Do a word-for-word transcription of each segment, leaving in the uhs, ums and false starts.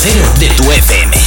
cero de tu F M.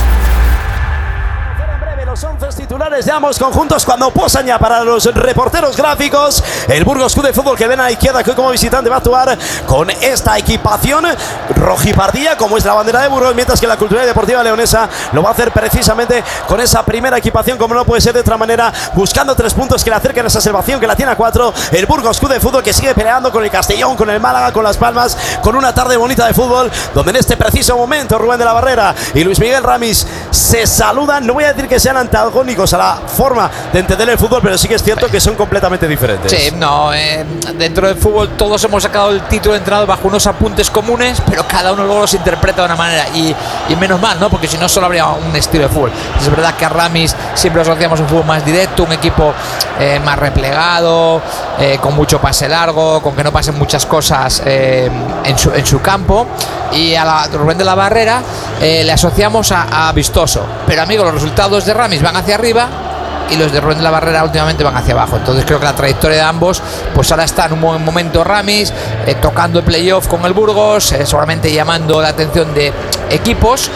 Los once titulares de ambos conjuntos cuando posan ya para los reporteros gráficos. El Burgos Club de Fútbol, que ven a la izquierda, que como visitante va a actuar con esta equipación rojipardilla, como es la bandera de Burgos, mientras que la Cultural y Deportiva Leonesa lo va a hacer precisamente con esa primera equipación, como no puede ser de otra manera, buscando tres puntos que le acerquen a esa salvación, que la tiene a cuatro. El Burgos Club de Fútbol, que sigue peleando con el Castellón, con el Málaga, con Las Palmas, con una tarde bonita de fútbol, donde en este preciso momento Rubén de la Barrera y Luis Miguel Ramis se saludan. No voy a decir que sean antagónicos a la forma de entender el fútbol, pero sí que es cierto que son completamente diferentes. Sí, no, eh, dentro del fútbol todos hemos sacado el título de entrenador bajo unos apuntes comunes, pero cada uno luego los interpreta de una manera, y, y menos mal, ¿no? Porque si no solo habría un estilo de fútbol. Es verdad que a Ramis siempre asociamos un fútbol más directo, un equipo eh, más replegado, eh, con mucho pase largo, con que no pasen muchas cosas eh, en, su, en su campo, y a la Rubén de la Barrera eh, le asociamos a, a vistoso, pero amigo, los resultados de Ramis van hacia arriba y los de Rubén de la Barrera últimamente van hacia abajo. Entonces creo que la trayectoria de ambos, pues ahora está en un buen momento Ramis, eh, tocando el playoff con el Burgos, eh, seguramente llamando la atención de equipos,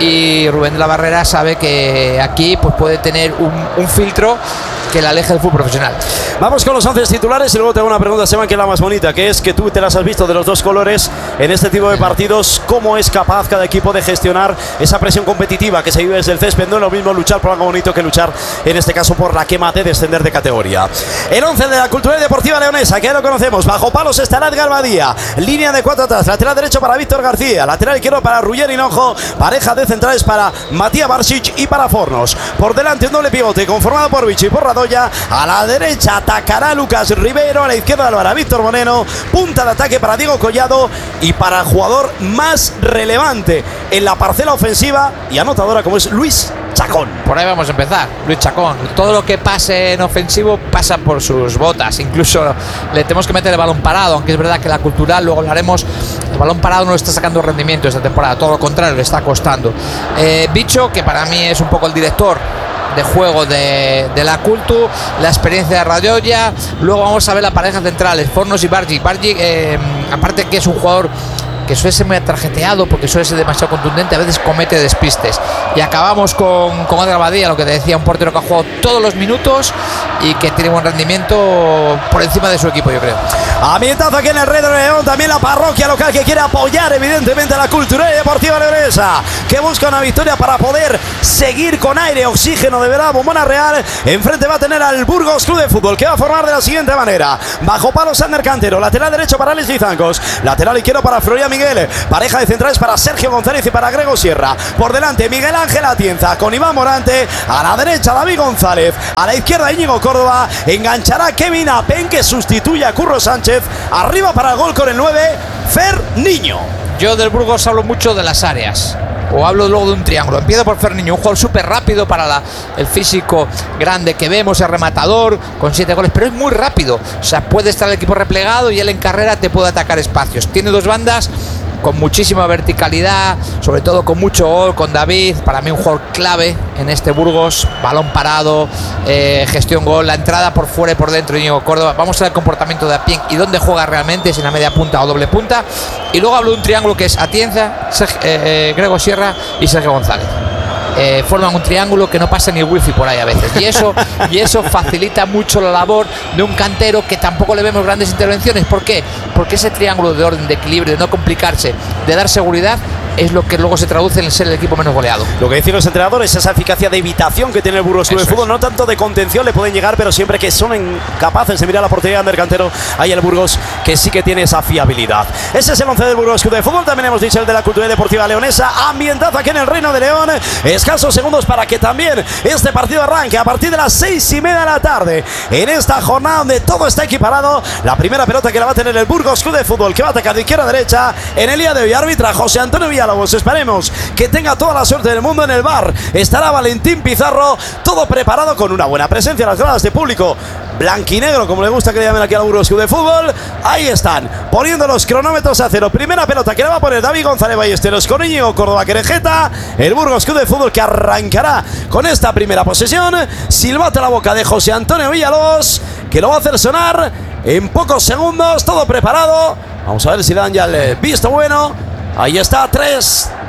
y Rubén de la Barrera sabe que aquí pues puede tener un, un filtro que la aleje del fútbol profesional. Vamos con los once titulares y luego te hago una pregunta, Seban, que es la más bonita, que es que tú te las has visto de los dos colores en este tipo de partidos. ¿Cómo es capaz cada equipo de gestionar esa presión competitiva que se vive desde el césped? No es lo mismo luchar por algo bonito que luchar, en este caso, por la quema de descender de categoría. El once de la Cultural y Deportiva Leonesa, que ya lo conocemos. Bajo palos estará Edgar Badía, línea de cuatro atrás, lateral derecho para Víctor García, lateral izquierdo para Ruller Hinojo, pareja de centrales para Matías Barsic y para Fornos. Por delante un doble pivote conformado por Vichy y por Radoya. A la derecha atacará Lucas Rivero, a la izquierda Álvaro Víctor Moreno, punta de ataque para Diego Collado, y para el jugador más relevante en la parcela ofensiva y anotadora, como es Luis Chacón. Por ahí vamos a empezar, Luis Chacón. Todo lo que pase en ofensivo pasa por sus botas. Incluso le tenemos que meter el balón parado, aunque es verdad que la Cultural, luego hablaremos, el balón parado no le está sacando rendimiento esta temporada, todo lo contrario, le está costando. Eh, Bicho, que para mí es un poco el director de juego de, de la Cultu, la experiencia de Radoya. Luego vamos a ver la pareja centrales, Fornos y Bargic. Bargic, eh, aparte que es un jugador que suele ser muy atrajeteado porque suele ser demasiado contundente, a veces comete despistes. Y acabamos con, con Edgar Badía, lo que te decía, un portero que ha jugado todos los minutos y que tiene buen rendimiento por encima de su equipo, yo creo. Ambientazo aquí en el Red León, también la parroquia local que quiere apoyar evidentemente a la Cultural y Deportiva Leonesa, que busca una victoria para poder seguir con aire, oxígeno de verdad. Bombona Real enfrente va a tener al Burgos Club de Fútbol, que va a formar de la siguiente manera: bajo palo Sander Cantero, lateral derecho para Alex Lizancos, lateral izquierdo para Florian Miguel, pareja de centrales para Sergio González y para Grego Sierra. Por delante Miguel Ángel Atienza con Iván Morante, a la derecha David González, a la izquierda Íñigo Córdoba, enganchará Kevin Apen, que sustituye a Curro Sánchez, arriba para el gol con el nueve, Fer Niño. Yo del Burgos hablo mucho de las áreas, o hablo luego de un triángulo. Empiezo por Fer Niño, un jugador súper rápido para la, el físico grande que vemos, el rematador, con siete goles, pero es muy rápido. O sea, puede estar el equipo replegado y él en carrera te puede atacar espacios. Tiene dos bandas con muchísima verticalidad, sobre todo con mucho gol, con David, para mí un jugador clave en este Burgos. Balón parado, eh, gestión gol, la entrada por fuera y por dentro de Íñigo Córdoba. Vamos a ver el comportamiento de Apien y dónde juega realmente, si en la media punta o doble punta. Y luego hablo de un triángulo que es Atienza, Sergio, eh, eh, Grego Sierra y Sergio González. Eh, forman un triángulo que no pasa ni wifi por ahí a veces, y eso, y eso facilita mucho la labor de un cantero, que tampoco le vemos grandes intervenciones. ¿Por qué? Porque ese triángulo de orden, de equilibrio, de no complicarse, de dar seguridad, es lo que luego se traduce en ser el equipo menos goleado. Lo que dicen los entrenadores, esa eficacia de evitación que tiene el Burgos Club de Fútbol, no tanto de contención, le pueden llegar, pero siempre que son capaces de mirar la portería de Ander Cantero, hay el Burgos que sí que tiene esa fiabilidad. Ese es el once del Burgos Club de Fútbol. También hemos dicho el de la Cultural Deportiva Leonesa. Ambientazo aquí en el Reino de León. Escasos segundos para que también este partido arranque a partir de las seis y media de la tarde. En esta jornada donde todo está equiparado, la primera pelota que la va a tener el Burgos Club de Fútbol, que va a atacar de izquierda a derecha en el día de hoy. Árbitra José Antonio Villalobos. Esperemos que tenga toda la suerte del mundo. En el bar estará Valentín Pizarro. Todo preparado con una buena presencia en las gradas de público blanquinegro, como le gusta que le llamen aquí al Burgos Club de Fútbol. Ahí están, poniendo los cronómetros a cero. Primera pelota que le va a poner David González Ballesteros con Íñigo Córdoba Querejeta. El Burgos Club de Fútbol que arrancará con esta primera posesión. Silbato a la boca de José Antonio Villalobos, que lo va a hacer sonar en pocos segundos. Todo preparado. Vamos a ver si dan ya el visto bueno. Ahí está, tres,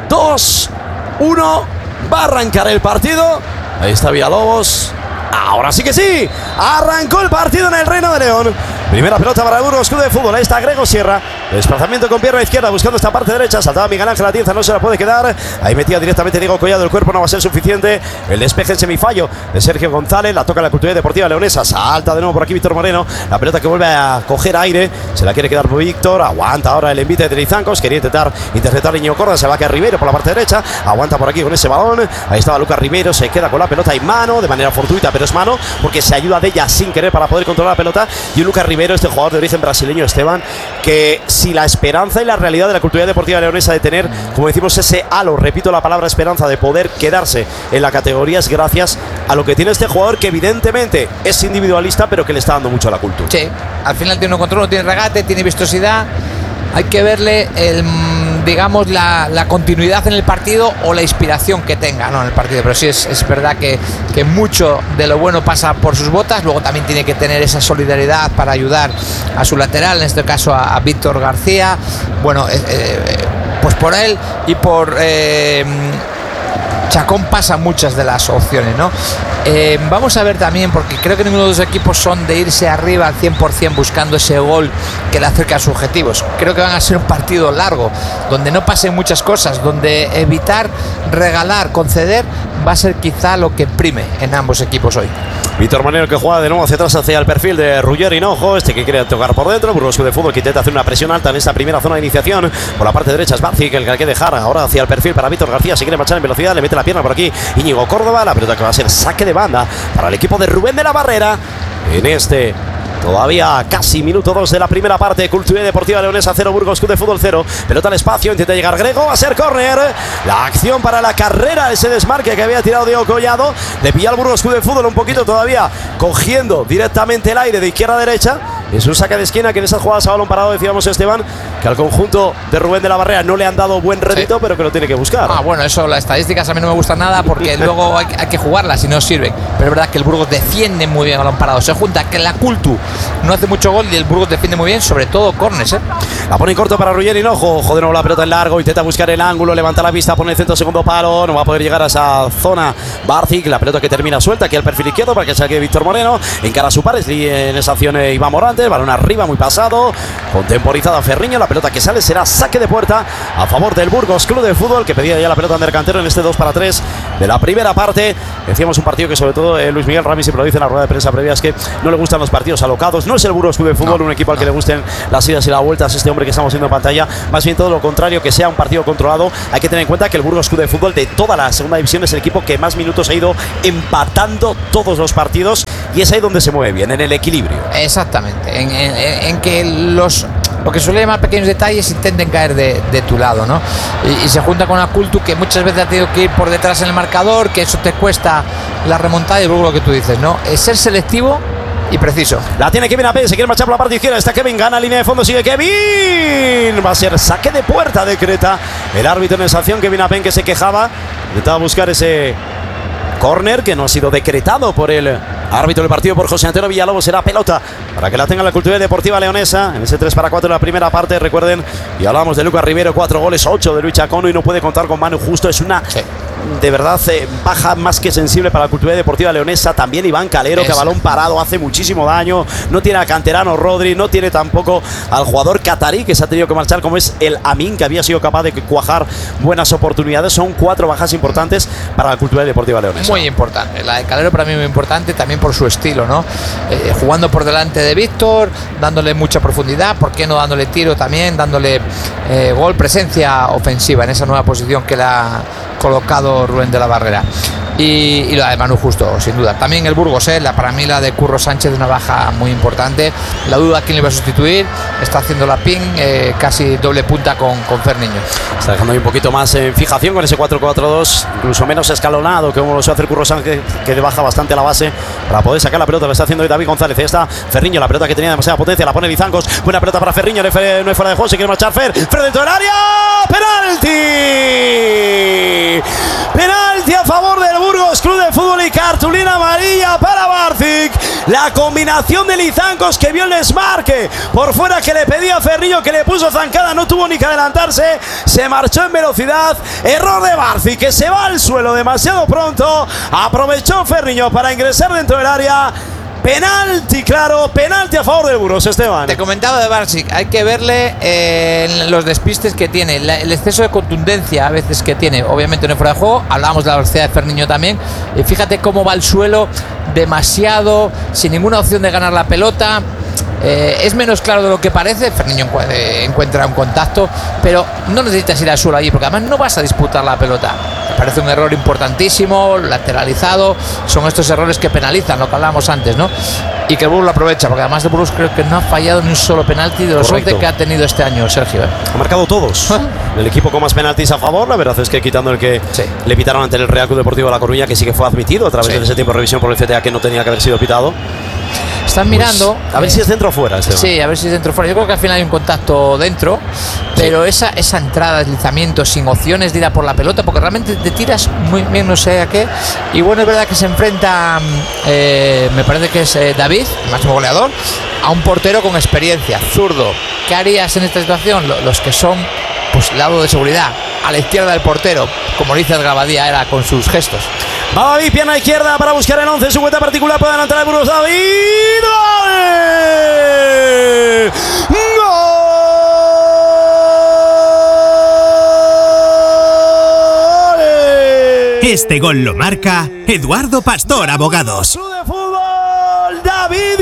dos, uno. Va a arrancar el partido. Ahí está Villalobos. Ahora sí que sí. Arrancó el partido en el Reino de León. Primera pelota para el Burgos Club de Fútbol. Ahí está Grego Sierra. Desplazamiento con pierna izquierda buscando esta parte derecha. Saltaba Miguel Ángel Atienza, no se la puede quedar. Ahí metía directamente Diego Collado. El cuerpo no va a ser suficiente. El despeje en semifallo de Sergio González. La toca la Cultural Deportiva Leonesa. Salta de nuevo por aquí Víctor Moreno. La pelota que vuelve a coger aire. Se la quiere quedar por Víctor. Aguanta ahora el envite de Trizancos. Quería intentar interceptar a Íñigo Corda. Se va a quedar Rivero por la parte derecha. Aguanta por aquí con ese balón. Ahí estaba Lucas Rivero. Se queda con la pelota en mano. De manera fortuita, pero es mano. Porque se ayuda de ella sin querer para poder controlar la pelota. Y un Lucas Rivero, este jugador de origen brasileño, Esteban, que si la esperanza y la realidad de la Cultural Deportiva Leonesa de tener, como decimos, ese halo, repito la palabra esperanza, de poder quedarse en la categoría, es gracias a lo que tiene este jugador, que evidentemente es individualista, pero que le está dando mucho a la Cultura. Sí, al final tiene un control, tiene regate, tiene vistosidad. Hay que verle el, digamos, la, la continuidad en el partido o la inspiración que tenga, ¿no?, en el partido. Pero sí es, es verdad que, que mucho de lo bueno pasa por sus botas. Luego también tiene que tener esa solidaridad para ayudar a su lateral, en este caso a, a Víctor García. Bueno, eh, eh, pues por él y por eh, Chacón pasan muchas de las opciones, ¿no? Eh, vamos a ver también, porque creo que ninguno de los equipos son de irse arriba al cien por cien buscando ese gol que le acerca a sus objetivos. Creo que van a ser un partido largo, donde no pasen muchas cosas, donde evitar regalar, conceder, va a ser quizá lo que prime en ambos equipos hoy. Víctor Moreno, que juega de nuevo hacia atrás, hacia el perfil de Ruller Hinojo. Este que quiere tocar por dentro. Burgos Club de Fútbol que intenta hacer una presión alta en esta primera zona de iniciación. Por la parte derecha es Barcic, el que hay que dejar ahora hacia el perfil para Víctor García. Se quiere marchar en velocidad, le mete la pierna por aquí Íñigo Córdoba. La pelota que va a ser saque de banda para el equipo de Rubén de la Barrera en este todavía casi minuto dos de la primera parte. Cultural Deportiva Leonesa cero, Burgos Club de Fútbol cero. Pelota al espacio, intenta llegar Grego, va a ser córner. La acción para la carrera, ese desmarque que había tirado Diego Collado. Le pilla al Burgos Club de Fútbol un poquito todavía, cogiendo directamente el aire de izquierda a derecha. Es un saque de esquina que en esas jugadas a balón parado, decíamos, Esteban, que al conjunto de Rubén de la Barrera no le han dado buen rédito, sí, pero que lo tiene que buscar. Ah, bueno, eso, las estadísticas a mí no me gustan nada porque luego hay, hay que jugarlas y no sirven. Pero es verdad que el Burgos defiende muy bien a balón parado. Se junta que la Cultu no hace mucho gol y el Burgos defiende muy bien, sobre todo córners, ¿eh? La pone en corto para Ruller Hinojo. Joder, no, la pelota en largo, intenta buscar el ángulo, levanta la vista, pone el centro, segundo palo. No va a poder llegar a esa zona Barcic. La pelota que termina suelta aquí al perfil izquierdo para que saque Víctor Moreno. Encara a su par, en esa acción eh, Iván Morantes. Balón arriba, muy pasado. Contemporizado a Ferriño. La pelota que sale será saque de puerta a favor del Burgos Club de Fútbol, que pedía ya la pelota Ander Cantero en este dos para tres de la primera parte. Decíamos un partido que sobre todo eh, Luis Miguel Rami siempre lo dice en la rueda de prensa previa, es que no le gustan los partidos alocados. No es el Burgos Club de Fútbol no, un equipo al no. que le gusten las idas y las vueltas. Este hombre que estamos viendo en pantalla, más bien todo lo contrario, que sea un partido controlado. Hay que tener en cuenta que el Burgos Club de Fútbol de toda la segunda división es el equipo que más minutos ha ido empatando todos los partidos, y es ahí donde se mueve bien, en el equilibrio. Exactamente, en, en, en que los lo que suele llamar pequeños detalles intenten caer de, de tu lado, ¿no? Y, y se junta con una Cultu que muchas veces ha tenido que ir por detrás en el marcador, que eso te cuesta la remontada, y luego lo que tú dices, ¿no? Es ser selectivo y preciso. La tiene Kevin Ape, se quiere marchar por la parte izquierda. Está Kevin, gana línea de fondo, sigue Kevin. Va a ser saque de puerta, decreta el árbitro en sanción. Kevin Ape, que se quejaba, intentaba buscar ese córner que no ha sido decretado por el árbitro del partido, por José Antonio Villalobos. Será pelota para que la tenga la Cultural Deportiva Leonesa en ese tres para cuatro de la primera parte. Recuerden, y hablamos de Lucas Rivero, cuatro goles, ocho de Luis Chacón, y no puede contar con Manu Justo. Es una sí. de verdad eh, baja más que sensible para la Cultural Deportiva Leonesa. También Iván Calero, es. que a balón parado hace muchísimo daño. No tiene al canterano Rodri, no tiene tampoco al jugador catarí que se ha tenido que marchar, como es el Amin, que había sido capaz de cuajar buenas oportunidades. Son cuatro bajas importantes para la Cultural Deportiva Leonesa. Muy importante, la de Calero para mí muy importante, también por su estilo, ¿no? Eh, jugando por delante de Víctor, dándole mucha profundidad, ¿por qué no dándole tiro también, dándole eh, gol, presencia ofensiva en esa nueva posición que le ha colocado Rubén de la Barrera? Y, y la de Manu Justo, sin duda. También el Burgos, ¿eh? la, para mí la de Curro Sánchez, de una baja muy importante. La duda quién le va a sustituir. Está haciendo la pin, eh, casi doble punta con, con Ferniño. Está dejando ahí un poquito más en fijación con ese cuatro cuatro dos, incluso menos escalonado que como lo suele hacer Curro Sánchez, que baja bastante la base para poder sacar la pelota. Lo está haciendo hoy David González. Ahí está Ferriño, la pelota que tenía demasiada potencia, la pone Lizancos. Buena pelota para Ferriño, no es fuera de juego, se quiere marchar Fer. Fer dentro del área. ¡Penalti! ¡Penalti a favor del Burgos Burgos Club de Fútbol y cartulina amarilla para Barcic. La combinación de Lizancos que vio el desmarque por fuera que le pedía Ferniño, que le puso zancada, no tuvo ni que adelantarse, se marchó en velocidad. Error de Barcic, que se va al suelo demasiado pronto. Aprovechó Ferniño para ingresar dentro del área. Penalti, claro, penalti a favor del Burgos, Esteban. Te comentaba de Barcic, hay que verle eh, en los despistes que tiene, la, el exceso de contundencia a veces que tiene, obviamente no fuera de juego. Hablábamos de la velocidad de Ferniño también, y fíjate cómo va al suelo demasiado, sin ninguna opción de ganar la pelota. Eh, es menos claro de lo que parece. Ferniño encuentra un contacto, pero no necesitas ir al suelo allí, porque además no vas a disputar la pelota. Me parece un error importantísimo, lateralizado. Son estos errores que penalizan, lo que hablábamos antes, ¿no? Y que el Burgos lo aprovecha, porque además de Burgos creo que no ha fallado ni un solo penalti de los once que ha tenido este año Sergio, ¿eh? Ha marcado todos. ¿Ah? El equipo con más penaltis a favor. La verdad es que quitando el que sí. le pitaron ante el Real Club Deportivo de La Coruña, que sí que fue admitido a través sí. de ese tiempo de revisión por el C T A, que no tenía que haber sido pitado. Están mirando. Pues, a ver eh, si es dentro o fuera. Esteban. Sí, a ver si es dentro o fuera. Yo creo que al final hay un contacto dentro, pero sí. esa, esa entrada, deslizamiento, sin opciones de ir a por la pelota, porque realmente te tiras muy bien, no sé a qué. Y bueno, es verdad que se enfrenta, eh, me parece que es eh, David, el máximo goleador, a un portero con experiencia, zurdo. ¿Qué harías en esta situación? Los que son, pues, lado de seguridad, a la izquierda del portero, como dice Edgar Badía, era con sus gestos. Va David, pierna izquierda para buscar el once, su cuenta particular para adelantar el Burgos. David, ¡gol! ¡Gol! Este gol lo marca Eduardo Pastor Abogados. Club de Fútbol, David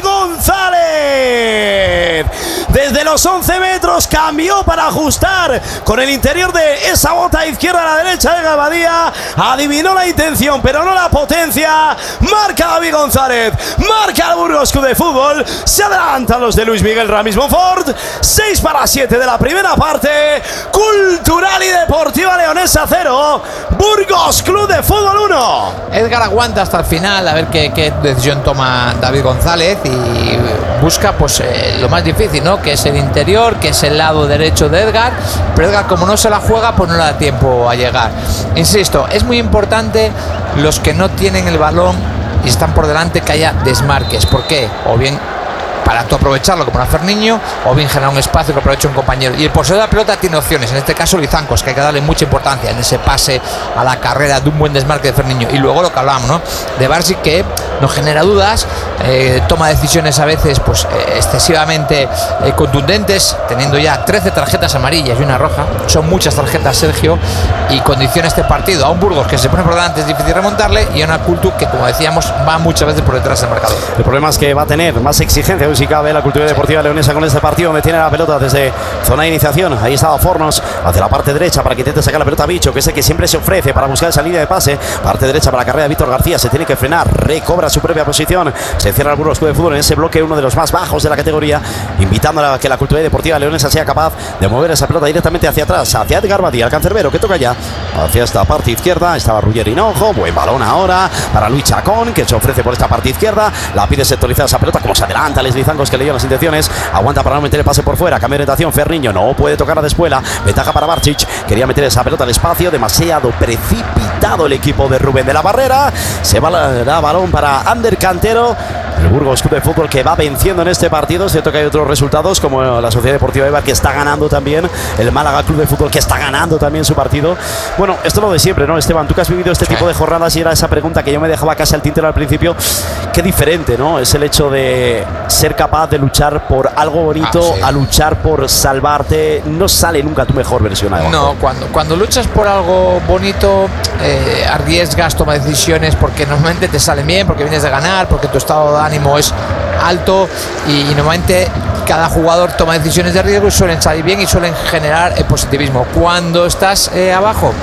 González. Desde los once metros cambió para ajustar con el interior de esa bota izquierda a la derecha de Gabadía. Adivinó la intención, pero no la potencia. Marca David González. Marca el Burgos Club de Fútbol. Se adelantan los de Luis Miguel Ramis Monfort. seis para siete de la primera parte. Cultural y Deportiva Leonesa cero. Burgos Club de Fútbol uno. Edgar aguanta hasta el final a ver qué, qué decisión toma David González y busca pues eh, lo más difícil, ¿no? Que es el interior, que es el lado derecho de Edgar, pero Edgar, como no se la juega, pues no le da tiempo a llegar. Insisto, es muy importante los que no tienen el balón y están por delante, que haya desmarques. ¿Por qué? O bien para tú aprovecharlo como hacer niño, o bien generar un espacio que aproveche un compañero. Y el poseedor de la pelota tiene opciones, en este caso Lizancos, que hay que darle mucha importancia en ese pase a la carrera de un buen desmarque de Ferniño. Y luego lo que hablábamos, ¿no? De Barcic, que nos genera dudas, eh, toma decisiones a veces pues eh, excesivamente eh, contundentes, teniendo ya trece tarjetas amarillas y una roja. Son muchas tarjetas, Sergio, y condiciona este partido a un Burgos que se pone por delante, es difícil remontarle, y a una Cultu que, como decíamos, va muchas veces por detrás del marcador. El problema es que va a tener más exigencia, si cabe, la Cultura Deportiva Leonesa con este partido, donde tiene la pelota desde zona de iniciación. Ahí estaba Fornos hacia la parte derecha para que intente sacar la pelota a Bicho, que es el que siempre se ofrece para buscar esa línea de pase. Parte derecha para la carrera de Víctor García, se tiene que frenar, recobra su propia posición, se cierra el Burgos Club de Fútbol en ese bloque, uno de los más bajos de la categoría, invitando a que la Cultura Deportiva Leonesa sea capaz de mover esa pelota directamente hacia atrás, hacia Edgar Badía, el cancerbero, que toca ya hacia esta parte izquierda. Estaba Rugger Hinojo, buen balón ahora para Luis Chacón, que se ofrece por esta parte izquierda, la pide sectorizada esa pelota, como se adelanta Les Lizancos, que leyó las intenciones, aguanta para no meter el pase por fuera, cambio de orientación, Ferniño no puede tocar la despuela, ventaja para Barcic, quería meter esa pelota al espacio, demasiado precipitado el equipo de Rubén de la Barrera, se va la balón para Ander Cantero. El Burgos Club de Fútbol que va venciendo en este partido. Es cierto que hay otros resultados, como la Sociedad Deportiva Eibar, que está ganando también, el Málaga Club de Fútbol, que está ganando también su partido. Bueno, esto es lo de siempre, ¿no, Esteban? Tú que has vivido este tipo de jornadas, y era esa pregunta que yo me dejaba casi al tintero al principio, qué diferente, ¿no? Es el hecho de ser capaz de luchar por algo bonito, ah, sí. a luchar por salvarte. No sale nunca tu mejor versión. Abajo. No, cuando, cuando luchas por algo bonito, eh, arriesgas, tomas decisiones, porque normalmente te salen bien, porque vienes de ganar, porque tu estado de ánimo es alto, y, y normalmente cada jugador toma decisiones de riesgo y suelen salir bien y suelen generar el positivismo. Cuando estás eh, abajo,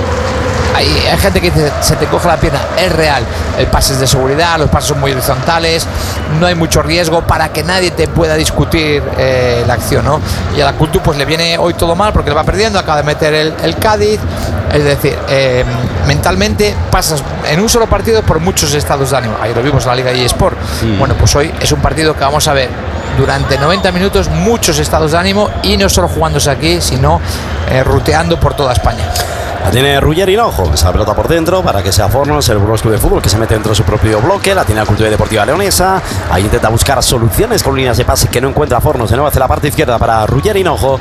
Hay, hay gente que dice, se te coge la pierna, es real. El pase es de seguridad, los pases son muy horizontales, no hay mucho riesgo para que nadie te pueda discutir eh, la acción, ¿no? Y a la Cultu pues le viene hoy todo mal porque le va perdiendo, acaba de meter el, el Cádiz. Es decir, eh, mentalmente pasas en un solo partido por muchos estados de ánimo. Ahí lo vimos en la Liga eSport. Sí. Bueno, pues hoy es un partido que vamos a ver durante noventa minutos, muchos estados de ánimo, y no solo jugándose aquí, sino eh, ruteando por toda España. La tiene Ruller Hinojo, esa pelota por dentro para que sea Fornos, el Burgos Club de Fútbol que se mete dentro de su propio bloque. La tiene la Cultura Deportiva Leonesa. Ahí intenta buscar soluciones con líneas de pase que no encuentra Fornos. De nuevo hacia la parte izquierda para Ruller Hinojo.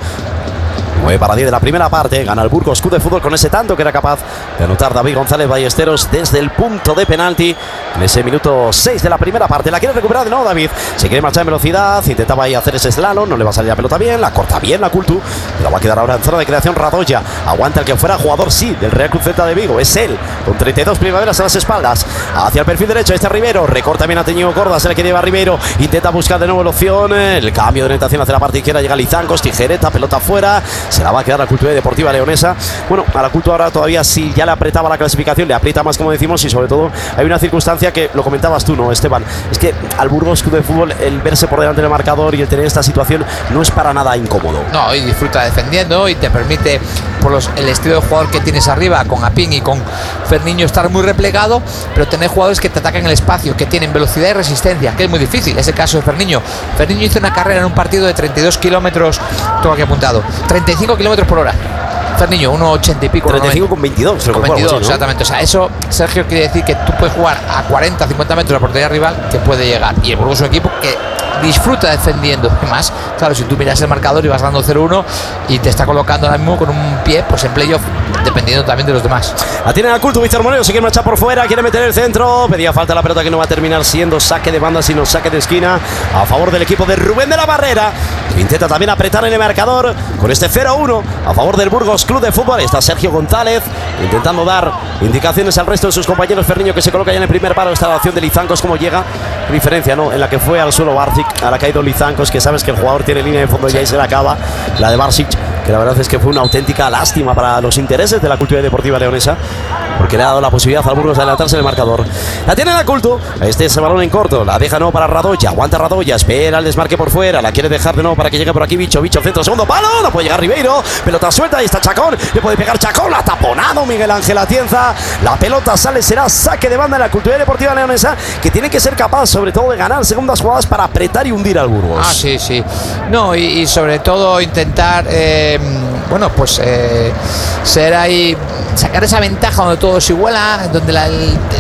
nueve para diez de la primera parte. Gana el Burgos Club de Fútbol con ese tanto que era capaz de anotar David González Ballesteros desde el punto de penalti en ese minuto seis de la primera parte. La quiere recuperar de nuevo David. Se quiere marchar en velocidad. Intentaba ahí hacer ese slalom. No le va a salir la pelota bien. La corta bien la Cultu. Pero va a quedar ahora en zona de creación Radoya. Aguanta el que fuera jugador, sí, del Real Cruz Celta de Vigo. Es él, con treinta y dos primaveras a las espaldas. Hacia el perfil derecho. Este Rivero. Recorta bien a Teñigo Corda. Se le quiere llevar Rivero. Intenta buscar de nuevo la opción. El cambio de orientación hacia la parte izquierda. Llega Lizancos. Tijereta. Pelota fuera. Se la va a quedar la Cultura Deportiva Leonesa. Bueno, a la Cultura ahora todavía sí ya le apretaba la clasificación, le aprieta más como decimos, y sobre todo hay una circunstancia que lo comentabas tú, ¿no, Esteban? Es que al Burgos Club de Fútbol el verse por delante del marcador y el tener esta situación no es para nada incómodo. No, y disfruta defendiendo y te permite, por los, el estilo de jugador que tienes arriba, con Apín y con Ferniño, estar muy replegado, pero tener jugadores que te atacan el espacio, que tienen velocidad y resistencia, que es muy difícil. Es el caso de Ferniño. Ferniño hizo una carrera en un partido de treinta y dos kilómetros, tengo aquí apuntado, treinta y cinco kilómetros por hora. Ferniño, uno ochenta y pico. treinta y cinco con veintidós. Con veintidós, así, ¿no? Exactamente. O sea, eso, Sergio, quiere decir que tú puedes jugar a cuarenta, cincuenta metros de la portería rival, que puede llegar. Y el Burgos es un equipo que disfruta defendiendo. Además, claro, si tú miras el marcador y vas dando cero uno y te está colocando ahora mismo con un pie, pues en playoff, dependiendo también de los demás. La tiene la Cultu, Víctor Moreno, se quiere marchar por fuera, quiere meter el centro, pedía falta la pelota que no va a terminar siendo saque de banda, sino saque de esquina a favor del equipo de Rubén de la Barrera. Intenta también apretar en el marcador con este cero uno a favor del Burgos Club de Fútbol. Está Sergio González intentando dar indicaciones al resto de sus compañeros. Ferniño que se coloca ya en el primer paro. Esta acción de Lizancos, como llega, diferencia, ¿no? En la que fue al suelo Barcic, a la que ha ido Lizancos, que sabes que el jugador tiene línea de fondo y ahí se le acaba. La de Barcic, que la verdad es que fue una auténtica lástima para los intereses de la Cultura Deportiva Leonesa, porque le ha dado la posibilidad al Burgos de adelantarse en el marcador. La tiene la Cultu, este es el balón en corto, la deja de nuevo para Radoya, aguanta Radoya, espera el desmarque por fuera, la quiere dejar de nuevo para que llegue por aquí Bicho, Bicho centro, segundo palo, no puede llegar Ribeiro, pelota suelta, ahí está Chacón, le puede pegar Chacón, ha taponado Miguel Ángel Atienza, la pelota sale, será saque de banda en la Cultura Deportiva Leonesa, que tiene que ser capaz sobre todo de ganar segundas jugadas para apretar y hundir al Burgos. Ah, sí, sí, no, y, y sobre todo intentar, eh, bueno, pues eh, ser ahí, sacar esa ventaja donde todo se iguala, donde la,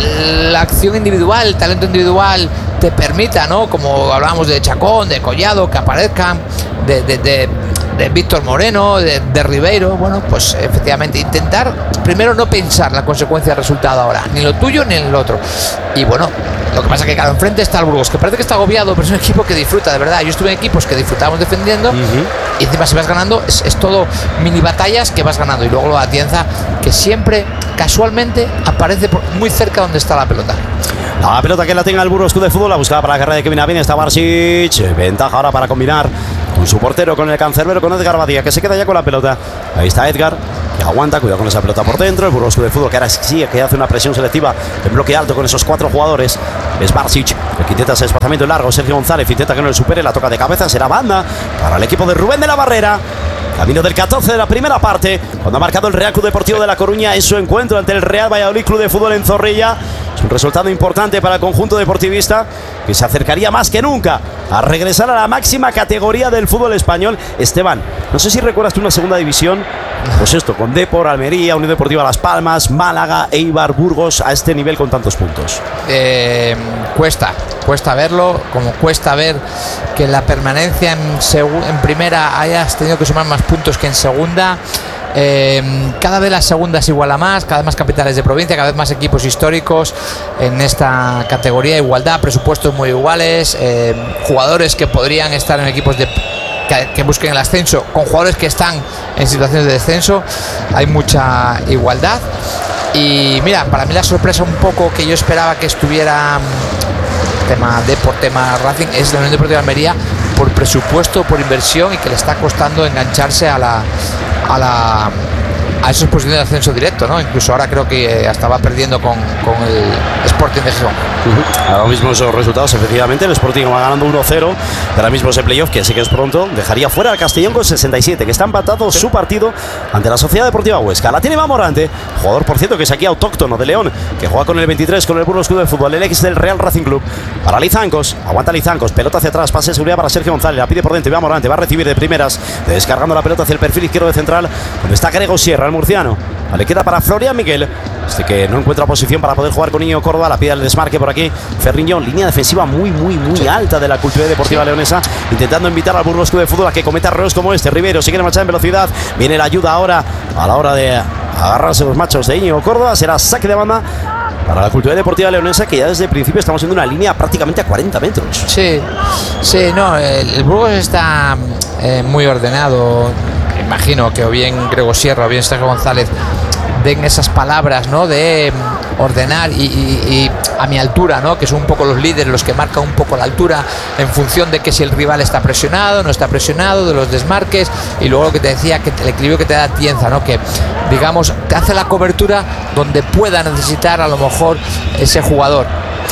la acción individual, el talento individual te permita, ¿no? Como hablábamos de Chacón, de Collado, que aparezcan, de, de, de, de Víctor Moreno, de, de Ribeiro. Bueno, pues efectivamente intentar primero no pensar la consecuencia del resultado ahora, ni lo tuyo ni el otro. Y bueno, lo que pasa es que claro, enfrente está el Burgos, que parece que está agobiado, pero es un equipo que disfruta, de verdad. Yo estuve en equipos que disfrutábamos defendiendo, uh-huh. y encima si vas ganando, es, es todo mini batallas que vas ganando. Y luego lo de Atienza, que siempre, casualmente, aparece por, muy cerca donde está la pelota. La pelota que la tenga el Burgos Club de Fútbol, la buscaba para la carrera de Kevin Avina, está Barsic, ventaja ahora para combinar con su portero, con el cancerbero, con Edgar Badía, que se queda ya con la pelota. Ahí está Edgar, que aguanta, cuidado con esa pelota por dentro. El Burgos Club de Fútbol que ahora sí que hace una presión selectiva en bloque alto con esos cuatro jugadores. Es Barsic, el que intenta ese desplazamiento largo. Sergio González intenta que no le supere, la toca de cabeza, será banda para el equipo de Rubén de la Barrera. Camino del catorce de la primera parte, cuando ha marcado el Real Club Deportivo de La Coruña en su encuentro ante el Real Valladolid Club de Fútbol en Zorrilla. Es un resultado importante para el conjunto deportivista, que se acercaría más que nunca a regresar a la máxima categoría del fútbol español. Esteban, no sé si recuerdas tú una segunda división, pues esto, con Depor, Almería, Unión Deportiva Las Palmas, Málaga, Eibar, Burgos, a este nivel con tantos puntos. Eh, cuesta, cuesta verlo, como cuesta ver que la permanencia en, en primera hayas tenido que sumar más puntos que en segunda. Eh, cada vez la segunda se iguala más, cada vez más capitales de provincia, cada vez más equipos históricos en esta categoría, igualdad, presupuestos muy iguales, eh, jugadores que podrían estar en equipos de que, que busquen el ascenso con jugadores que están en situaciones de descenso. Hay mucha igualdad y mira, para mí la sorpresa un poco que yo esperaba que estuviera tema de por tema Racing es la Unión Deportiva de Almería, por presupuesto, por inversión, y que le está costando engancharse a la a la a esas posiciones de ascenso directo, ¿no? Incluso ahora creo que hasta va perdiendo con, con el Sporting de Gijón. Uh-huh. Ahora mismo esos resultados, efectivamente, el Sporting va ganando uno cero. Ahora mismo ese playoff, que sí que es pronto, dejaría fuera al Castellón con sesenta y siete, que está empatado, sí, su partido ante la Sociedad Deportiva Huesca. La tiene Iván Morante, jugador, por cierto, que es aquí autóctono de León, que juega con el veintitrés con el Burgos Club de Fútbol, el ex del Real Racing Club. Para Lizancos, aguanta Lizancos, pelota hacia atrás, pase de seguridad para Sergio González, la pide por dentro, Iván Morante va a recibir de primeras, descargando la pelota hacia el perfil izquierdo de central, donde está Grego Sierra, el murciano. Vale, queda para Florian Miguel. Este que no encuentra posición para poder jugar con Íñigo Córdoba. La pide el desmarque por aquí. Ferriño, línea defensiva muy, muy, muy sí. alta de la Cultural Deportiva sí. Leonesa. Intentando invitar al Burgos Club de Fútbol a que cometa errores como este. Ribeiro se quiere marchar en velocidad. Viene la ayuda ahora a la hora de agarrarse los machos de Íñigo Córdoba. Será saque de banda para la Cultural Deportiva Leonesa, que ya desde el principio estamos en una línea prácticamente a cuarenta metros. Sí, sí, no, el, el Burgos está eh, muy ordenado. Imagino que o bien Grego Sierra o bien Sergio González den esas palabras, ¿no? De ordenar y, y, y a mi altura, ¿no? Que son un poco los líderes los que marcan un poco la altura en función de que si el rival está presionado, no está presionado, de los desmarques, y luego lo que te decía, que el equilibrio que te da Tienza, ¿no? Que digamos te hace la cobertura donde pueda necesitar a lo mejor ese jugador.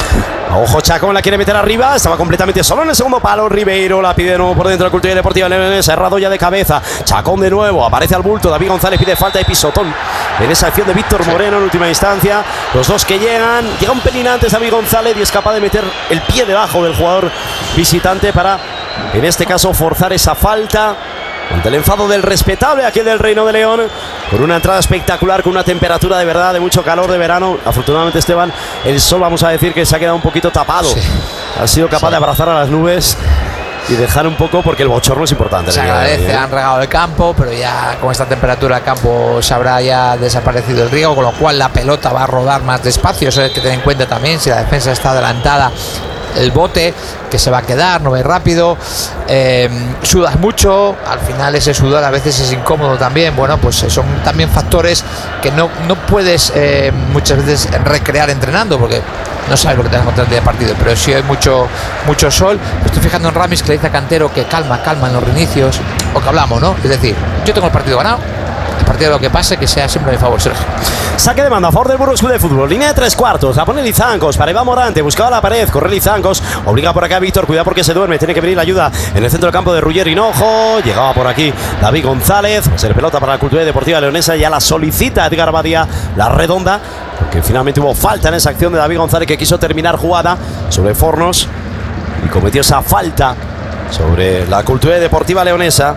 Ojo, Chacón la quiere meter arriba. Estaba completamente solo en el segundo palo. Ribeiro la pide de nuevo por dentro de la Cultural Deportiva Leonesa. Errado ya de cabeza. Chacón de nuevo. Aparece al bulto. David González pide falta de pisotón en esa acción de Víctor Moreno en última instancia. Los dos que llegan. Llega un pelín antes David González y es capaz de meter el pie debajo del jugador visitante para, en este caso, forzar esa falta. Ante el enfado del respetable aquí del Reino de León, con una entrada espectacular, con una temperatura de verdad de mucho calor de verano. Afortunadamente, Esteban, el sol, vamos a decir que se ha quedado un poquito tapado. Sí. Ha sido capaz sí. de abrazar a las nubes y dejar un poco, porque el bochorno es importante. Se agradece, han regado el campo, pero ya con esta temperatura el campo se habrá ya desaparecido el riego, con lo cual la pelota va a rodar más despacio. Eso hay que tener en cuenta también, si la defensa está adelantada, el bote que se va a quedar, no va rápido, eh, sudas mucho, al final ese sudor a veces es incómodo también. Bueno, pues son también factores que no, no puedes eh, muchas veces recrear entrenando, porque no sabes lo que te vas a encontrar el día de partido, pero si hay mucho, mucho sol. Me estoy fijando en Ramis, que le dice a Cantero que calma, calma en los reinicios, o que hablamos, ¿no? Es decir, yo tengo el partido ganado, a partir de lo que pase, que sea siempre a mi favor, Sergio. Saque de manda a favor del Burgos Club de Fútbol. Línea de tres cuartos. La pone Lizancos para Iván Morante. Buscaba la pared. Corre Lizancos. Obliga por acá a Víctor. Cuidado porque se duerme. Tiene que venir la ayuda en el centro del campo de Ruller Hinojo. Llegaba por aquí David González. Ser pelota para la Cultural Deportiva Leonesa. Ya la solicita Edgar Badía. La redonda. Porque finalmente hubo falta en esa acción de David González, que quiso terminar jugada sobre Fornos y cometió esa falta sobre la Cultural Deportiva Leonesa.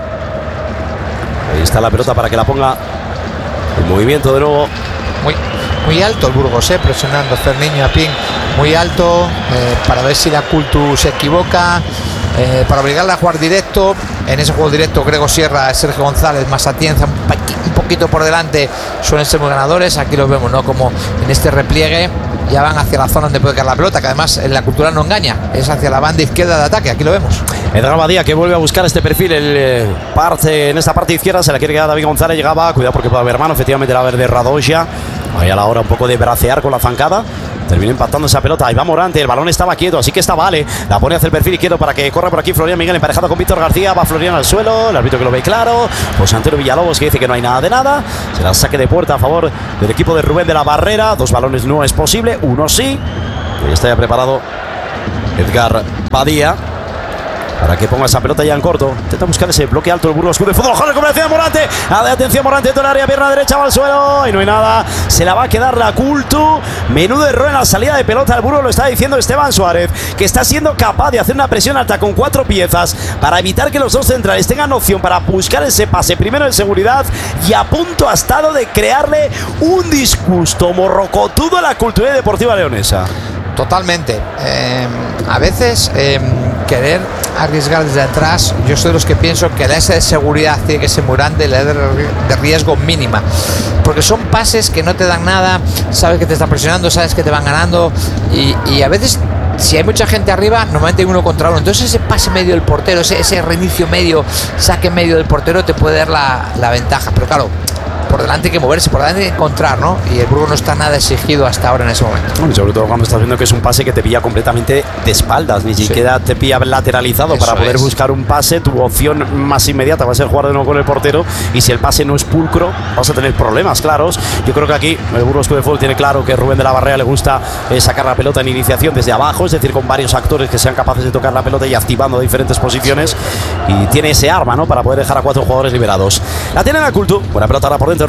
Ahí está la pelota para que la ponga en movimiento de nuevo. Muy, muy alto el Burgos, eh, presionando Ferniño a Pin, muy alto, eh, para ver si la Cultu se equivoca, eh, para obligarla a jugar directo. En ese juego directo, Grego Sierra, Sergio González, más Atienza, un, un poquito por delante, suelen ser muy ganadores. Aquí los vemos, ¿no? Como en este repliegue ya van hacia la zona donde puede caer la pelota, que además en la Cultural no engaña, es hacia la banda izquierda de ataque. Aquí lo vemos. Edgar Badía, que vuelve a buscar este perfil el, eh, parte, en esta parte izquierda. Se la quiere quedar David González. Llegaba, cuidado porque puede haber mano. Efectivamente, la verde Radoja. Ahí a la hora un poco de bracear con la zancada. Termina impactando esa pelota. Ahí va Morante. El balón estaba quieto, así que está Vale. La pone hacia el perfil izquierdo para que corra por aquí Florian Miguel, emparejado con Víctor García. Va Florian al suelo. El árbitro que lo ve claro. Pues Antero Villalobos, que dice que no hay nada de nada. Será saque de puerta a favor del equipo de Rubén de la Barrera. Dos balones no es posible. Uno sí. Y está ya preparado Edgar Badía para que ponga esa pelota ya en corto. Intenta buscar ese bloque alto del Burgos Club de Fútbol. ¡Joder, combinación de Morante! Atención, Morante en el área, pierna derecha, va al suelo. Y no hay nada. Se la va a quedar la Cultu. Menudo error en la salida de pelota del Burgos, lo está diciendo Esteban Suárez, que está siendo capaz de hacer una presión alta con cuatro piezas para evitar que los dos centrales tengan opción para buscar ese pase primero en seguridad, y a punto ha estado de crearle un disgusto morrocotudo a la Cultural Deportiva Leonesa. Totalmente. Eh, a veces eh, querer arriesgar desde atrás, yo soy de los que pienso que la esa de seguridad tiene que ser muy grande, la de riesgo mínima, porque son pases que no te dan nada, sabes que te están presionando, sabes que te van ganando, y, y a veces si hay mucha gente arriba, normalmente hay uno contra uno, entonces ese pase medio del portero, ese, ese reinicio medio, saque medio del portero te puede dar la, la ventaja, pero claro, por delante hay que moverse, por delante hay que encontrar, ¿no? Y el Burgos no está nada exigido hasta ahora en ese momento. Bueno, sobre todo cuando estás viendo que es un pase que te pilla completamente de espaldas, ni sí. siquiera te pilla lateralizado. Eso para poder es. buscar un pase. Tu opción más inmediata va a ser jugar de nuevo con el portero, y si el pase no es pulcro vas a tener problemas claros. Yo creo que aquí el Burgos Club de Fútbol tiene claro que Rubén de la Barrera le gusta eh, sacar la pelota en iniciación desde abajo, es decir, con varios actores que sean capaces de tocar la pelota y activando diferentes posiciones, y tiene ese arma, ¿no?, para poder dejar a cuatro jugadores liberados. La tiene la Cultu, buena pelota ahora por dentro.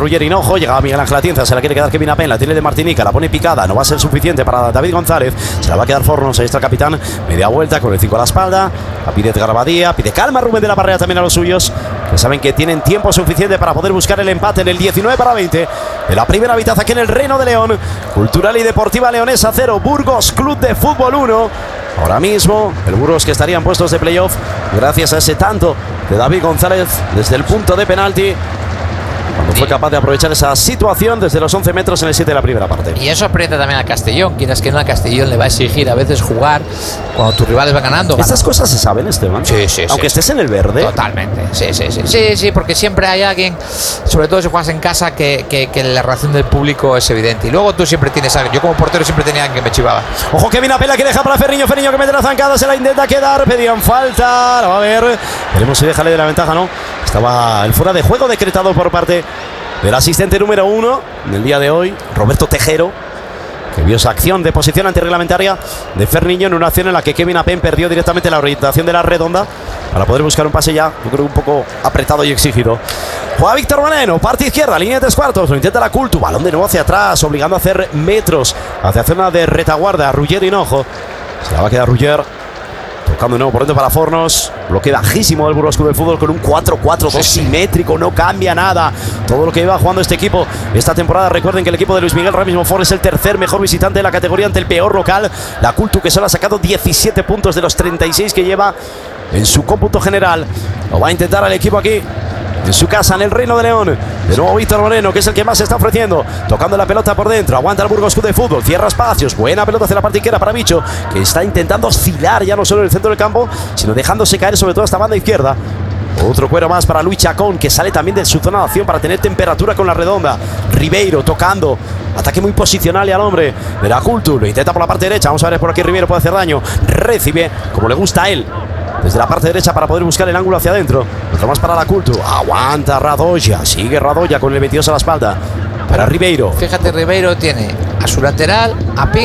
Rugger Hinojo. Llegaba Miguel Ángel Atienza, se la quiere quedar Kevin Apen, la tiene de Martinica, la pone picada, no va a ser suficiente para David González. Se la va a quedar Fornos, ahí está el capitán. Media vuelta con el cinco a la espalda. La pide Edgar Badía, pide calma Rubén de la Barrera también a los suyos, que saben que tienen tiempo suficiente para poder buscar el empate en el diecinueve para veinte de la primera mitad aquí en el Reino de León. Cultural y Deportiva Leonesa cero, Burgos Club de Fútbol uno. Ahora mismo el Burgos que estaría en puestos de playoff gracias a ese tanto de David González desde el punto de penalti, cuando fue capaz de aprovechar esa situación desde los once metros en el siete de la primera parte. Y eso aprieta también a Castellón. Quieras que no, a Castellón le va a exigir a veces jugar cuando tus rivales van ganando. Estas ganan. cosas se saben, Esteban. Sí, sí, Aunque sí, estés en el verde. Totalmente. Sí, sí, sí. Sí, sí, porque siempre hay alguien, sobre todo si juegas en casa, que, que, que la reacción del público es evidente. Y luego tú siempre tienes a alguien. Yo como portero siempre tenía alguien que me chivaba. Ojo que viene a pela que deja para Ferriño. Ferriño que mete la zancada, se la intenta quedar. Pedían falta. La va a ver. Veremos si déjale de la ventaja, ¿no? Estaba el fuera de juego decretado por parte del asistente número uno del día de hoy, Roberto Tejero, que vio esa acción de posición antirreglamentaria de Ferniño en una acción en la que Kevin Apen perdió directamente la orientación de la redonda para poder buscar un pase ya, yo creo, un poco apretado y exigido. Juega Víctor Moreno, parte izquierda, línea de tres cuartos, lo intenta la Cultu, balón de nuevo hacia atrás, obligando a hacer metros hacia zona de retaguarda a Rugger Hinojo. Se la va a quedar Rugger. Tocando de nuevo por dentro para Fornos. Bloque bajísimo del Burgos Club de Fútbol con un cuatro cuatro dos sí, simétrico. No cambia nada. Todo lo que iba jugando este equipo esta temporada. Recuerden que el equipo de Luis Miguel Ramis Monfort es el tercer mejor visitante de la categoría ante el peor local. La Cultu, que solo ha sacado diecisiete puntos de los treinta y seis que lleva en su cómputo general. Lo va a intentar el equipo aquí en su casa, en el Reino de León. De nuevo Víctor Moreno, que es el que más se está ofreciendo, tocando la pelota por dentro. Aguanta el Burgos Club de Fútbol, cierra espacios. Buena pelota hacia la parte izquierda para Bicho, que está intentando oscilar ya no solo en el centro del campo, sino dejándose caer sobre todo esta banda izquierda. Otro cuero más para Luis Chacón, que sale también de su zona de acción para tener temperatura con la redonda. Ribeiro tocando, ataque muy posicional y al hombre de la Cultu. Lo intenta por la parte derecha, vamos a ver por aquí. Ribeiro puede hacer daño, recibe como le gusta a él desde la parte derecha para poder buscar el ángulo hacia adentro. Otro más para la Cultu. Aguanta Radoya. Sigue Radoya con el veintidós a la espalda. Para Ribeiro. Fíjate, Ribeiro tiene a su lateral, a Ping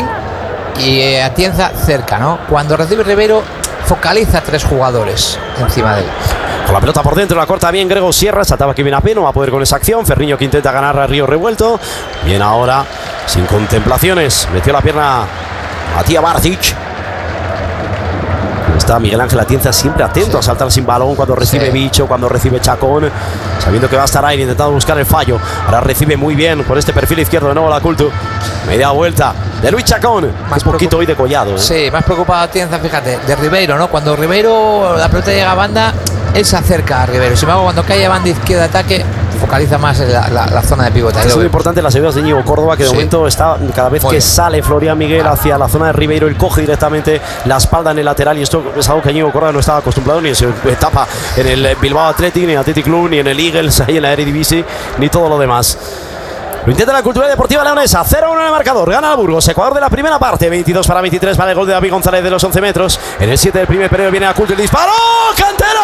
y a Atienza cerca, ¿no? Cuando recibe Ribeiro, focaliza a tres jugadores encima de él. Con la pelota por dentro, la corta bien Grego Sierra. Saltaba Kevin Apen, no va a poder con esa acción. Ferriño que intenta ganar a Río Revuelto. Bien ahora, sin contemplaciones. Metió la pierna Matías Barcic. Está Miguel Ángel Atienza siempre atento sí. a saltar sin balón cuando recibe sí. Bicho, cuando recibe Chacón, sabiendo que va a estar ahí intentando buscar el fallo. Ahora recibe muy bien por este perfil izquierdo de nuevo la Cultu. Media vuelta de Luis Chacón, más un poquito hoy de collado. ¿eh? Sí, más preocupado Atienza, fíjate, de Ribeiro, ¿no? Cuando Ribeiro, la pelota llega a banda, él se acerca a Ribeiro. Sin embargo, cuando cae a banda izquierda de ataque, focaliza más en la, la, la zona de pivote. Es muy importante las ayudas de Íñigo Córdoba, que de sí. momento está, cada vez muy que bien. sale Florian Miguel hacia la zona de Ribeiro, él coge directamente la espalda en el lateral, y esto es algo que Íñigo Córdoba no estaba acostumbrado ni en su etapa en el Bilbao Athletic, ni en Athletic Club, ni en el Eagles, ahí en la Eredivisie, ni todo lo demás. Lo intenta la Cultural Deportiva Leonesa, cero uno en el marcador, gana el Burgos, Ecuador de la primera parte, veintidós para veintitrés, vale el gol de David González de los once metros, en el siete del primer periodo viene la Cultural, el disparo, ¡Cantero!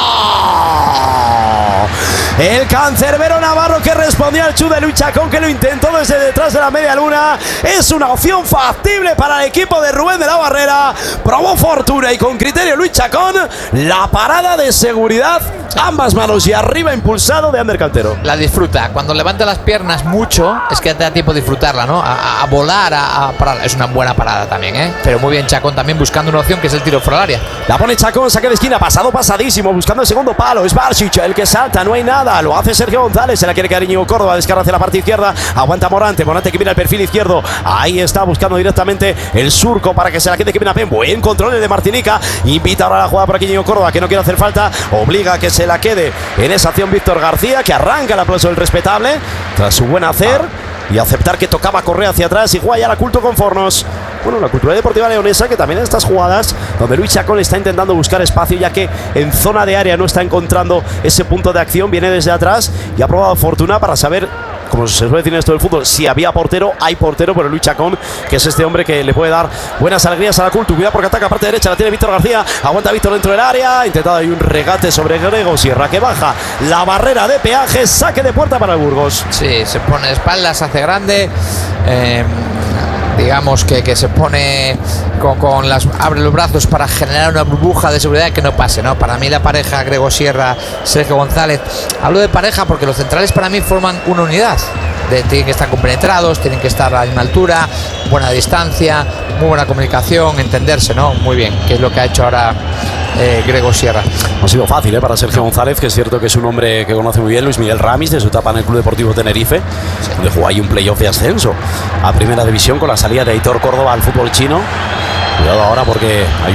El cancerbero navarro que respondió al chu de Luis Chacón, que lo intentó desde detrás de la media luna. Es una opción factible para el equipo de Rubén de la Barrera. Probó fortuna y con criterio Luis Chacón. La parada de seguridad, ambas manos y arriba impulsado de Ander Cantero. La disfruta. Cuando levanta las piernas mucho, es que te da tiempo de disfrutarla, ¿no? A, a volar, a, a parar. Es una buena parada también, ¿eh? Pero muy bien Chacón también buscando una opción que es el tiro fuera del área. La pone Chacón, saque de esquina, pasado pasadísimo, buscando el segundo palo. Es Barcic el que salta, no hay nada. Lo hace Sergio González, se la quiere quedar Íñigo Córdoba, descarga hacia la parte izquierda, aguanta Morante, Morante que mira el perfil izquierdo, ahí está buscando directamente el surco para que se la quede Kevin Apen, buen control de Martinica, invita ahora a la jugada por aquí Íñigo Córdoba, que no quiere hacer falta, obliga a que se la quede en esa acción Víctor García, que arranca el aplauso del respetable, tras su buen hacer, y aceptar que tocaba correr hacia atrás y juega ya la Cultu con Fornos. Bueno, la Cultural Deportiva Leonesa, que también en estas jugadas donde Luis Chacón está intentando buscar espacio, ya que en zona de área no está encontrando ese punto de acción, viene desde atrás y ha probado fortuna para saber, como se suele decir en esto del fútbol, si había portero, hay portero, pero Luis Chacón, que es este hombre que le puede dar buenas alegrías a la Cultu. Cuidado porque ataca parte derecha, la tiene Víctor García, aguanta Víctor dentro del área, intentado ahí un regate sobre Grego Sierra, que baja la barrera de peaje, saque de puerta para el Burgos. Sí, se pone de espaldas, se hace grande, eh, digamos que, que se pone con, con las abre los brazos para generar una burbuja de seguridad que no pase, ¿no? Para mí la pareja Grego Sierra, Sergio González, hablo de pareja porque los centrales para mí forman una unidad. De, tienen que estar compenetrados, tienen que estar a la misma altura, buena distancia, muy buena comunicación, entenderse, ¿no? Muy bien, que es lo que ha hecho ahora eh, Grego Sierra. No ha sido fácil, ¿eh? Para Sergio González, que es cierto que es un hombre que conoce muy bien, Luis Miguel Ramis, de su etapa en el Club Deportivo Tenerife, sí, donde jugó ahí un playoff de ascenso a Primera División con la salida de Aitor Córdoba al fútbol chino. Cuidado ahora porque hay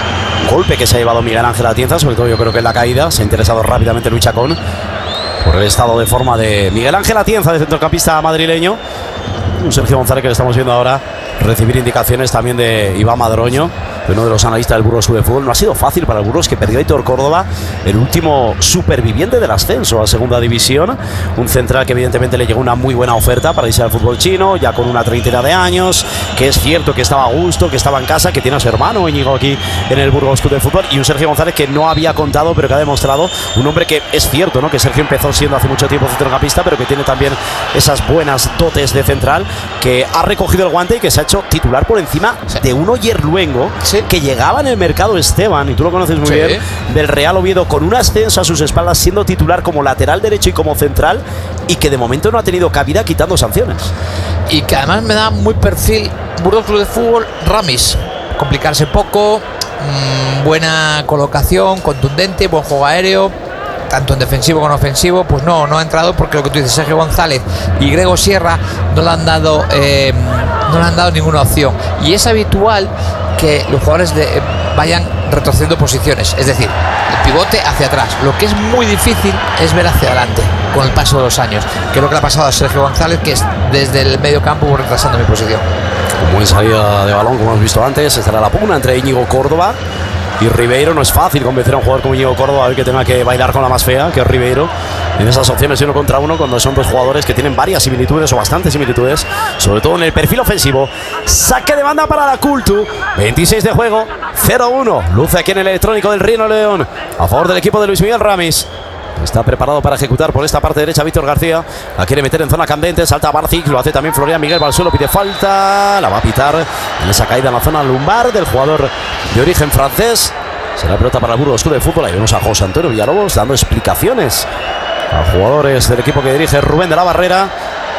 un golpe que se ha llevado Miguel Ángel Atienza, sobre todo yo creo que en la caída. Se ha interesado rápidamente Luis Chacón por el estado de forma de Miguel Ángel Atienza, de centrocampista madrileño. Un Sergio González que le estamos viendo ahora recibir indicaciones también de Iván Madroño, uno de los analistas del Burgos Club de Fútbol. No ha sido fácil para el Burgos, que perdió a Aitor Córdoba, el último superviviente del ascenso a Segunda División. Un central que evidentemente le llegó una muy buena oferta para irse al fútbol chino, ya con una treintena de años, que es cierto que estaba a gusto, que estaba en casa, que tiene a su hermano Íñigo aquí en el Burgos Club de Fútbol, y un Sergio González que no había contado, pero que ha demostrado, un hombre que es cierto, ¿no? Que Sergio empezó siendo hace mucho tiempo centrocampista, pero que tiene también esas buenas dotes de central, que ha recogido el guante y que se ha hecho titular por encima sí. de un Oyer Luengo, sí. que llegaba en el mercado, Esteban, y tú lo conoces muy sí. bien, del Real Oviedo, con un ascenso a sus espaldas, siendo titular como lateral derecho y como central, y que de momento no ha tenido cabida quitando sanciones. Y que además me da muy perfil Burgos Club de Fútbol Ramis, complicarse poco, mmm, buena colocación, contundente, buen juego aéreo, tanto en defensivo como en ofensivo. Pues no, no ha entrado porque lo que tú dices, Sergio González y Grego Sierra no le han dado eh, no le han dado ninguna opción, y es habitual que los jugadores de, eh, vayan retrocediendo posiciones, es decir, el pivote hacia atrás. Lo que es muy difícil es ver hacia adelante con el paso de los años, que es lo que le ha pasado a Sergio González, que es desde el medio campo retrasando mi posición. Con buena salida de balón, como hemos visto antes, estará la pugna entre Íñigo Córdoba y Ribeiro. No es fácil convencer a un jugador como Íñigo Córdoba a ver que tenga que bailar con la más fea, que es Ribeiro, en esas opciones de uno contra uno, cuando son dos jugadores que tienen varias similitudes o bastantes similitudes, sobre todo en el perfil ofensivo. Saque de banda para la Cultu, veintiséis de juego, cero uno. Luce aquí en el electrónico del Reino León a favor del equipo de Luis Miguel Ramis. Está preparado para ejecutar por esta parte derecha Víctor García. La quiere meter en zona candente. Salta Barcic. Lo hace también Florian Miguel Balsuelo. Pide falta. La va a pitar en esa caída en la zona lumbar del jugador de origen francés. Será pelota para el Burgos Club de Fútbol. Ahí vemos a José Antonio Villalobos dando explicaciones a jugadores del equipo que dirige Rubén de la Barrera,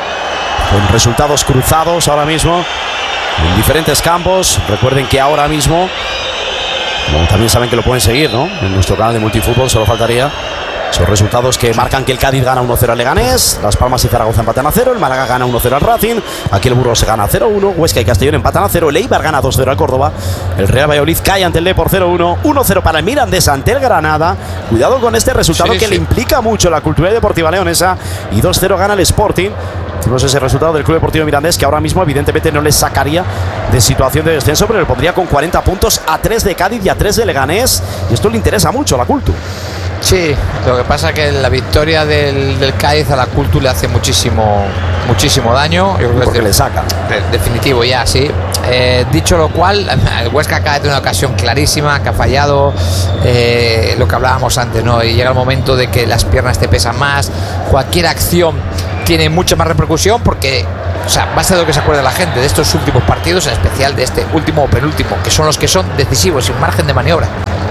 con resultados cruzados ahora mismo en diferentes campos. Recuerden que ahora mismo, como también saben que lo pueden seguir, ¿no?, en nuestro canal de Multifútbol, solo faltaría. Son resultados que marcan que el Cádiz gana uno cero al Leganés, Las Palmas y Zaragoza empatan a cero, el Málaga gana uno cero al Racing, aquí el Burgos se gana cero uno, Huesca y Castellón empatan a cero, el Eibar gana dos cero al Córdoba, el Real Valladolid cae ante el Depor por cero uno, uno cero para el Mirandés ante el Granada. Cuidado con este resultado, sí, que sí. le implica mucho la cultura deportiva leonesa, y dos cero gana el Sporting. Tenemos ese resultado del Club Deportivo Mirandés, que ahora mismo evidentemente no les sacaría de situación de descenso, pero le pondría con cuarenta puntos a tres de Cádiz y a tres de Leganés, y esto le interesa mucho a la Cultu. Sí, lo que pasa es que la victoria del, del Cádiz a la Cultu le hace muchísimo muchísimo daño. Yo creo Porque que le saca. De, definitivo ya, sí. Eh, dicho lo cual, el Huesca acaba de tener una ocasión clarísima, que ha fallado, eh, lo que hablábamos antes, ¿no? Y llega el momento de que las piernas te pesan más. Cualquier acción tiene mucha más repercusión, porque, o sea, va a ser lo que se acuerde la gente de estos últimos partidos, en especial de este último o penúltimo, que son los que son decisivos, sin margen de maniobra.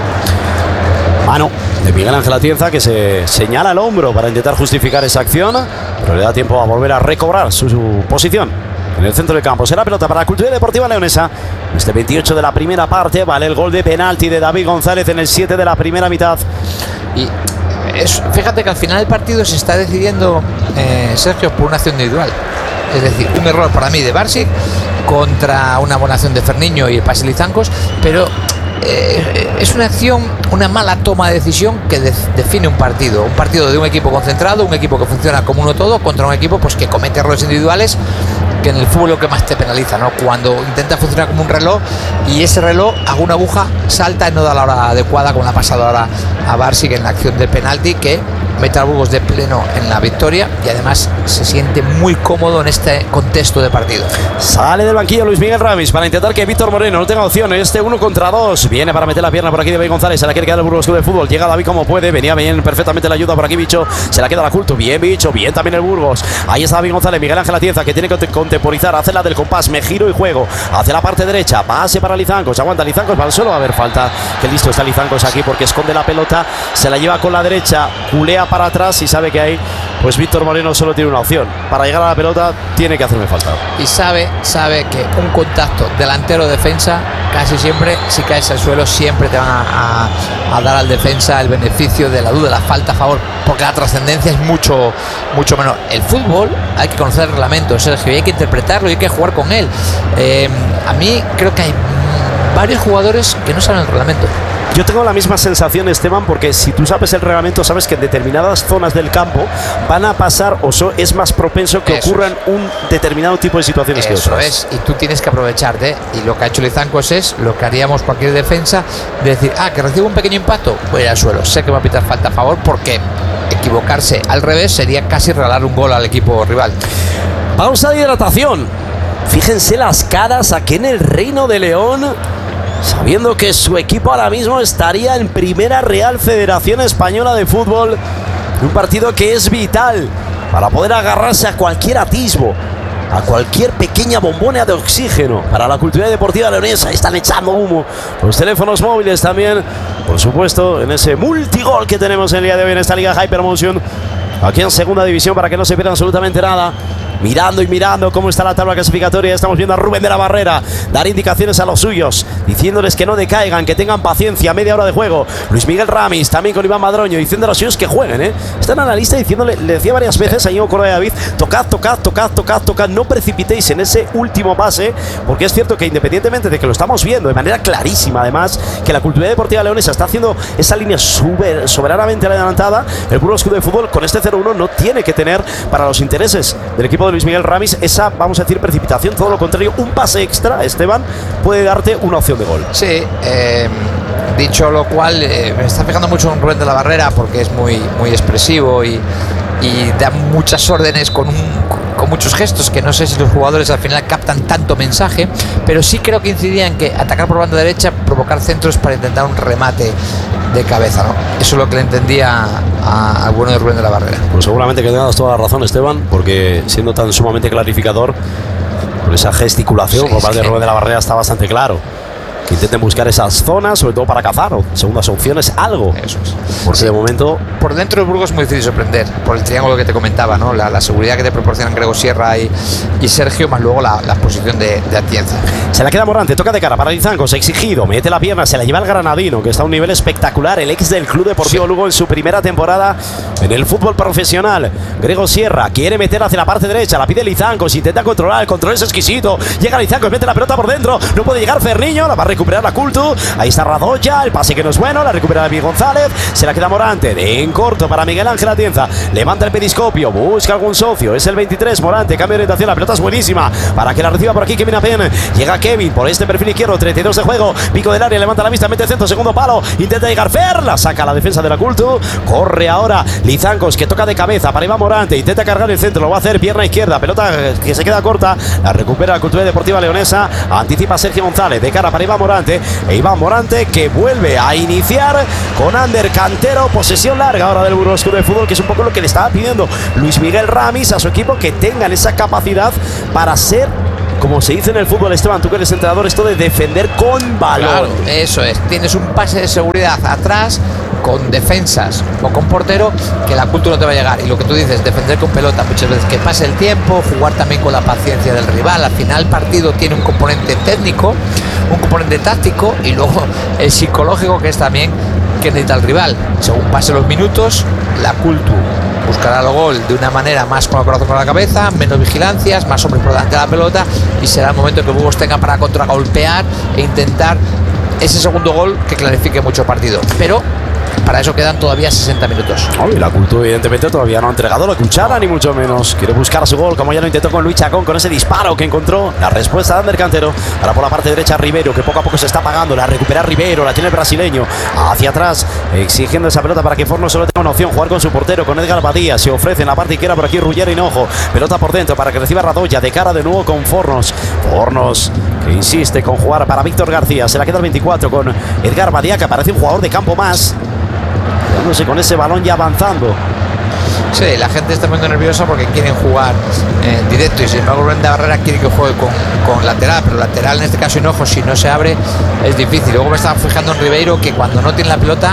Mano de Miguel Ángel Atienza, que se señala el hombro para intentar justificar esa acción, pero le da tiempo a volver a recobrar su, su posición en el centro del campo. Será pelota para la Cultura Deportiva Leonesa. Este veintiocho de la primera parte, vale el gol de penalti de David González en el siete de la primera mitad. Y es, fíjate que al final del partido se está decidiendo, eh, Sergio, por una acción individual. Es decir, un error para mí de Barsic contra una buena acción de Ferniño y el pase Lizancos, pero Eh, es una acción, una mala toma de decisión que de, define un partido. Un partido de un equipo concentrado, un equipo que funciona como uno todo, contra un equipo pues que comete errores individuales, que en el fútbol lo que más te penaliza, ¿no? Cuando intenta funcionar como un reloj y ese reloj a una aguja salta y no da la hora adecuada, como le ha pasado ahora a Barsic en la acción del penalti, que mete al Burgos de pleno en la victoria y además se siente muy cómodo en este contexto de partido. Sale del banquillo Luis Miguel Ramis para intentar que Víctor Moreno no tenga opciones. Este uno contra dos. Viene para meter la pierna por aquí de David González. Se la quiere quedar el Burgos Club de Fútbol. Llega David como puede. Venía bien perfectamente la ayuda por aquí, Bicho. Se la queda la Culto. Bien, Bicho. Bien también el Burgos. Ahí está David González. Miguel Ángel Atienza que tiene que contemporizar. Hace la del compás. Me giro y juego. Hacia la parte derecha. Pase para Lizancos. Aguanta Lizancos. Para el suelo. Va a haber falta. Que listo está Lizancos aquí porque esconde la pelota. Se la lleva con la derecha. Culea para atrás y sabe que ahí, pues Víctor Moreno solo tiene una opción. Para llegar a la pelota tiene que hacerme falta. Y sabe, sabe que un contacto delantero-defensa casi siempre, si caes al suelo, siempre te van a, a, a dar al defensa el beneficio de la duda, la falta a favor, porque la trascendencia es mucho, mucho menor. El fútbol hay que conocer el reglamento, Sergio, y hay que interpretarlo y hay que jugar con él. Eh, a mí creo que hay varios jugadores que no saben el reglamento. Yo tengo la misma sensación, Esteban, porque si tú sabes el reglamento, sabes que en determinadas zonas del campo van a pasar o so, es más propenso que Eso ocurran es. un determinado tipo de situaciones Eso que otras. es, y tú tienes que aprovecharte. Y lo que ha hecho Lizancos es lo que haríamos cualquier defensa, de decir, ah, que recibo un pequeño impacto, voy al suelo. Sé que va a pitar falta a favor porque equivocarse al revés sería casi regalar un gol al equipo rival. Pausa de hidratación. Fíjense las caras aquí en el Reino de León, sabiendo que su equipo ahora mismo estaría en Primera Real Federación Española de Fútbol. Un partido que es vital para poder agarrarse a cualquier atisbo, a cualquier pequeña bombona de oxígeno para la cultura deportiva leonesa. Están echando humo los teléfonos móviles también, por supuesto, en ese multigol que tenemos el día de hoy en esta Liga Hypermotion, aquí en Segunda División, para que no se pierda absolutamente nada. Mirando y mirando cómo está la tabla clasificatoria. Estamos viendo a Rubén de la Barrera dar indicaciones a los suyos, diciéndoles que no decaigan, que tengan paciencia. Media hora de juego. Luis Miguel Ramis también con Iván Madroño diciendo a los suyos que jueguen, ¿eh? Están en la lista diciéndole, le decía varias veces a Íñigo Correa David, tocad, tocad, tocad, tocad, tocad, no precipitéis en ese último pase, porque es cierto que independientemente de que lo estamos viendo de manera clarísima, además, que la cultura deportiva leonesa está haciendo esa línea super, soberanamente adelantada, el Burgos Club de Fútbol con este cero uno no tiene que tener para los intereses del equipo de Luis Miguel Ramis esa, vamos a decir, precipitación. Todo lo contrario, un pase extra, Esteban, puede darte una opción de gol. Sí, eh, dicho lo cual, eh, me está fijando mucho en Rubén de la Barrera porque es muy, muy expresivo y, y da muchas órdenes con, un, con muchos gestos que no sé si los jugadores al final captan tanto mensaje, pero sí creo que incidía en que atacar por banda derecha, provocar centros para intentar un remate de cabeza, ¿no? Eso es lo que le entendía al bueno de Rubén de la Barrera. Pues seguramente que tengas toda la razón, Esteban, porque siendo tan sumamente clarificador, con esa gesticulación Sí, por parte sí. de Rubén de la Barrera está bastante claro. Que intenten buscar esas zonas, sobre todo para cazar, o segundas opciones, algo. Eso es. Porque Sí. de momento Por dentro del Burgos es muy difícil sorprender, por el triángulo que te comentaba, ¿no? La, la seguridad que te proporcionan Grego Sierra y, y Sergio, más luego la, la posición de, de Atienza. se la queda Morante, toca de cara para Lizancos, exigido, mete la pierna, se la lleva el granadino, que está a un nivel espectacular, el ex del Club Deportivo Sí. Lugo en su primera temporada en el fútbol profesional. Grego Sierra quiere meter hacia la parte derecha, la pide Lizancos, intenta controlar, el control es exquisito, llega Lizancos, mete la pelota por dentro, no puede llegar Ferniño, la va a recuperar la Cultu, ahí está Radoya, el pase que no es bueno, la recupera David González, se la queda Morante, de en corto para Miguel Ángel Atienza, levanta el periscopio, busca algún socio, es el veintitrés, Morante, cambio de orientación, la pelota es buenísima, para que la reciba por aquí Kevin Apen, llega Kevin por este perfil izquierdo, treinta y dos de juego, pico del área, levanta la vista, mete centro, segundo palo, intenta llegar Fer, la saca la defensa de la Cultu, corre ahora Lizancos, que toca de cabeza para Iván Morante, intenta cargar el centro, lo va a hacer, pierna izquierda, pelota que se queda corta, la recupera la Cultura Deportiva Leonesa, anticipa Sergio González, de cara para Iván Morante, e Iván Morante que vuelve a iniciar con Ander Cantero, posesión larga ahora del Burgos Club de Fútbol, que es un poco lo que le estaba pidiendo Luis Miguel Ramis a su equipo, que tengan esa capacidad para ser, como se dice en el fútbol, Esteban, tú que eres entrenador, esto de defender con balón. Claro, eso es. Tienes un pase de seguridad atrás con defensas o con portero que la cultura no te va a llegar. Y lo que tú dices, defender con pelota muchas veces, que pase el tiempo, jugar también con la paciencia del rival. Al final el partido tiene un componente técnico, un componente táctico y luego el psicológico, que es también que necesita el rival. Según pasen los minutos, la cultura buscará el gol de una manera más con el corazón con la cabeza, menos vigilancias, más hombres por delante de la pelota, y será el momento que Burgos tenga para contragolpear e intentar ese segundo gol que clarifique mucho el partido. Pero para eso quedan todavía sesenta minutos. Oh, y la Cultura evidentemente todavía no ha entregado la cuchara, ni mucho menos. Quiere buscar su gol, como ya lo intentó con Luis Chacón, con ese disparo que encontró. La respuesta de Ander Cantero. Ahora por la parte derecha Ribeiro, que poco a poco se está apagando. La recupera Ribeiro, la tiene el brasileño. Hacia atrás, exigiendo esa pelota para que Fornos solo tenga una opción, jugar con su portero, con Edgar Badía. Se ofrece en la parte izquierda por aquí Ruggero Hinojo. Pelota por dentro para que reciba Radoya, de cara de nuevo con Fornos. Fornos, que insiste con jugar para Víctor García. Se la queda el veinticuatro con Edgar Badía, que parece un jugador de campo más. Quedándose con ese balón ya avanzando. Sí, la gente está muy nerviosa porque quieren jugar eh, directo, y sin embargo Rubén de Barrera quiere que juegue con, con lateral, pero lateral en este caso Hinojo, si no se abre, es difícil. Luego me estaba fijando en Ribeiro, que cuando no tiene la pelota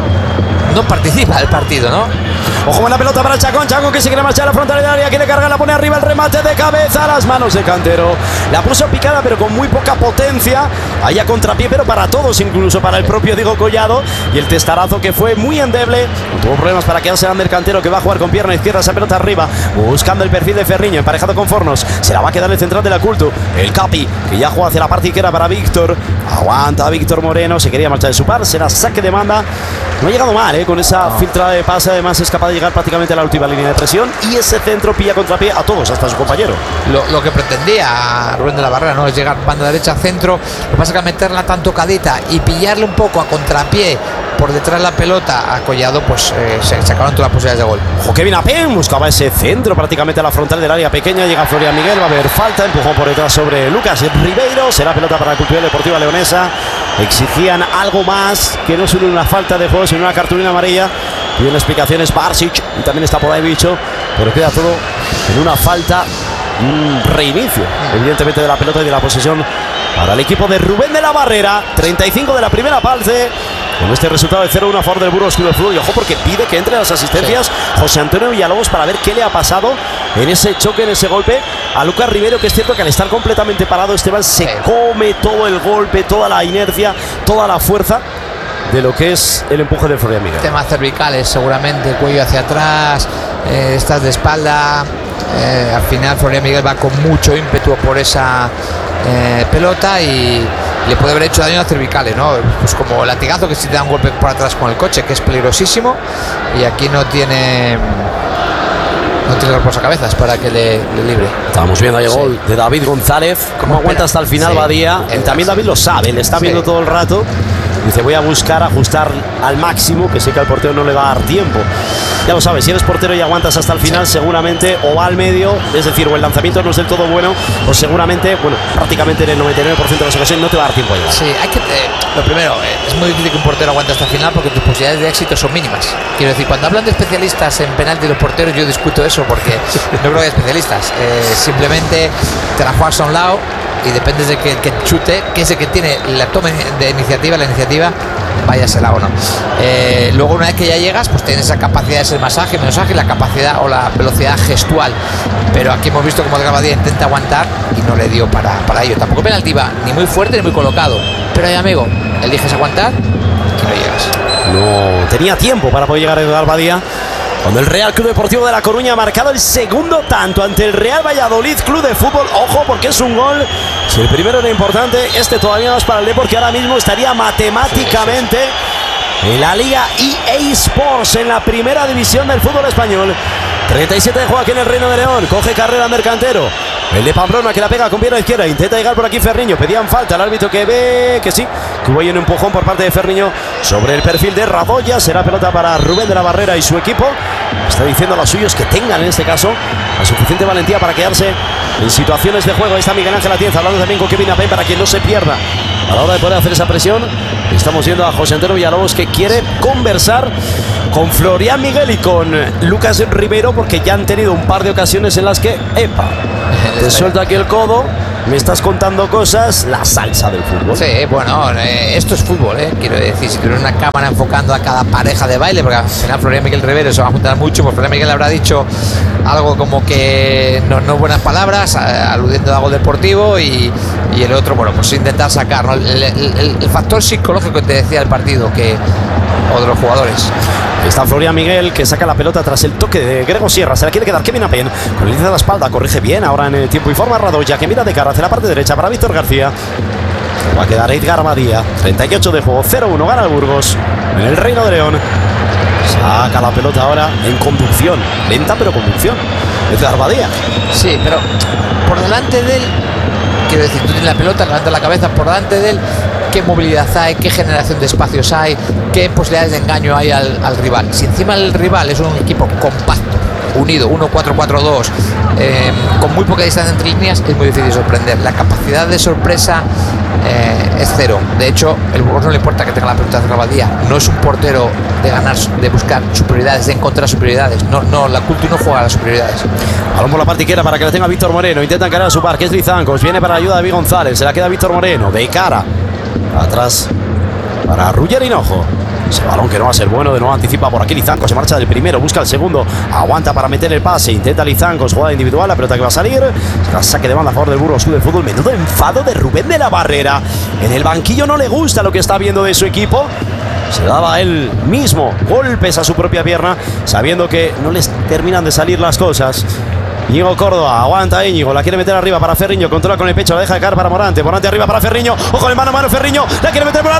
no participa del partido, ¿no? Ojo con la pelota para Chacón, Chacón que se quiere marchar a la frontal del área, quiere cargar, la pone arriba, el remate de cabeza a las manos de Cantero. La puso picada pero con muy poca potencia, allá contrapié, pero para todos, incluso para el propio Diego Collado, y el testarazo que fue muy endeble. No tuvo problemas para quedarse Ander Cantero, que va a jugar con pierna izquierda esa pelota arriba, buscando el perfil de Ferriño, emparejado con Fornos. Se la va a quedar el central de la Culto, el Capi, que ya juega hacia la parte izquierda para Víctor. Aguanta Víctor Moreno, se quería marchar de su par, será saque de banda. No ha llegado mal, ¿eh? Con esa no. filtrada de pase, además es capaz de llegar prácticamente a la última línea de presión, y ese centro pilla contrapié a todos, hasta a su compañero. Lo, lo que pretendía Rubén de la Barrera, ¿no?, es llegar banda derecha centro. Lo que pasa es que meterla tan tocadita y pillarle un poco a contrapié por detrás la pelota a Collado, pues eh, se, se acabaron todas las posibilidades de gol. Ojo, Kevin Apen buscaba ese centro prácticamente a la frontal del área pequeña. Llega Florian Miguel, va a haber falta, empujón por detrás sobre Lucas Ribeiro. Será pelota para la Cultural Deportiva Leonesa. Exigían algo más, que no solo una falta de juego, sino una cartulina amarilla. Piden explicaciones Barsic, y también está por ahí Bicho, pero queda todo en una falta, un reinicio, evidentemente, de la pelota y de la posesión para el equipo de Rubén de la Barrera. treinta y cinco de la primera parte. Con este resultado de cero uno a favor del Burgos Club de Fútbol. Y ojo, porque pide que entre las asistencias sí. José Antonio Villalobos, para ver qué le ha pasado en ese choque, en ese golpe a Lucas Ribeiro, que es cierto que al estar completamente parado, Esteban se sí. come todo el golpe, toda la inercia, toda la fuerza de lo que es el empuje de Florian Miguel. Temas cervicales, seguramente, cuello hacia atrás, eh, estás de espalda. Eh, al final Florian Miguel va con mucho ímpetu por esa eh, pelota y le puede haber hecho daño a las cervicales, ¿no? Pues como latigazo, que si te da un golpe por atrás con el coche, que es peligrosísimo, y aquí no tiene no tiene reposacabezas para que le, le libre. Estábamos viendo ahí el sí. gol de David González, cómo aguanta hasta el final sí. Badía. El también David lo sabe, le está viendo sí. todo el rato. Dice, voy a buscar ajustar al máximo, que sé que al portero no le va a dar tiempo. Ya lo sabes, si eres portero y aguantas hasta el final, sí. seguramente o va al medio, es decir, o el lanzamiento no es del todo bueno, o seguramente, bueno, prácticamente en el noventa y nueve por ciento de las ocasiones no te va a dar tiempo a llegar. Sí, hay que, eh, lo primero, eh, es muy difícil que un portero aguante hasta el final porque tus posibilidades de éxito son mínimas. Quiero decir, cuando hablan de especialistas en penalti de los porteros, yo discuto eso porque no creo que hay especialistas. Eh, simplemente te la juegas a un lado y dependes de que el que chute, que es el que tiene la toma de iniciativa, la iniciativa, váyasela o no. Eh, luego, una vez que ya llegas, pues tienes esa capacidad de ser más ágil, menos ágil, la capacidad o la velocidad gestual. Pero aquí hemos visto cómo Edgar Badía intenta aguantar y no le dio para, para ello. Tampoco penalti va ni muy fuerte ni muy colocado. Pero ahí, amigo, eliges aguantar y no llegas. No tenía tiempo para poder llegar a Edgar Badía, cuando el Real Club Deportivo de La Coruña ha marcado el segundo tanto ante el Real Valladolid Club de Fútbol. Ojo, porque es un gol. Si el primero era importante, este todavía más para el Depor, que ahora mismo estaría matemáticamente en la Liga E A Sports, en la primera división del fútbol español. treinta y siete de juego aquí en el Reino de León. Coge carrera Ander Cantero. El de Pamplona, que la pega con pierna izquierda. Intenta llegar por aquí Ferriño. Pedían falta. El árbitro que ve que sí, que hubo ahí un empujón por parte de Ferriño sobre el perfil de Radoya. Será pelota para Rubén de la Barrera y su equipo. Está diciendo a los suyos que tengan, en este caso, la suficiente valentía para quedarse en situaciones de juego. Ahí está Miguel Ángel Atienza hablando también con Kevin Apen para que no se pierda a la hora de poder hacer esa presión. Estamos viendo a José Antonio Villalobos, que quiere conversar con Florian Miguel y con Lucas Ribeiro, porque ya han tenido un par de ocasiones en las que, epa, te suelto aquí el codo, me estás contando cosas, la salsa del fútbol. Sí, bueno, eh, esto es fútbol, eh, quiero decir, si tuviera una cámara enfocando a cada pareja de baile, porque al final Florian Miguel Ribeiro se va a juntar mucho, pues Florian Miguel habrá dicho algo como que no, no buenas palabras, aludiendo a algo deportivo, y, y el otro, bueno, pues intentar sacar, ¿no? el, el, el factor psicológico que te decía el partido, que o de los jugadores. Está Florian Miguel, que saca la pelota tras el toque de Grego Sierra. Se la quiere quedar Kevin Apen, con el inicio de la espalda, corrige bien ahora en el tiempo y forma Radoya, que mira de cara hacia la parte derecha para Víctor García. Va a quedar Edgar Badía. treinta y ocho de juego, cero uno. Gana el Burgos en el Reino de León. Saca la pelota ahora en conducción. Lenta pero conducción. Edgar Badía. Sí, pero por delante de él, quiero decir, tú tienes la pelota, levanta la cabeza, por delante de él, qué movilidad hay, qué generación de espacios hay, qué posibilidades de engaño hay al, al rival. Si encima el rival es un equipo compacto, unido, uno cuatro cuatro dos, eh, con muy poca distancia entre líneas, es muy difícil sorprender. La capacidad de sorpresa eh, es cero. De hecho, el Burgos no le importa que tenga la pelota de Rabadía. No es un portero de ganar, de buscar superioridades, de encontrar superioridades. No, no, la Cultura no juega a las superioridades. Balón por la parte izquierda para que la tenga Víctor Moreno. Intenta encarar a su par, que es Lizancos. Viene para la ayuda de David González. Se la queda Víctor Moreno. De cara. Atrás para Ruller Hinojo. Ese balón que no va a ser bueno, de nuevo anticipa por aquí Lizancos, se marcha del primero, busca el segundo, aguanta para meter el pase, intenta Lizancos, jugada individual, la pelota que va a salir, saque de banda a favor del Burgos Club de Fútbol. Menudo enfado de Rubén de la Barrera, en el banquillo no le gusta lo que está viendo de su equipo, se daba él mismo golpes a su propia pierna, sabiendo que no les terminan de salir las cosas. Íñigo Córdoba, aguanta Íñigo, la quiere meter arriba para Ferriño, controla con el pecho, la deja de caer para Morante, Morante arriba para Ferriño, ojo el mano a mano Ferriño, la quiere meter por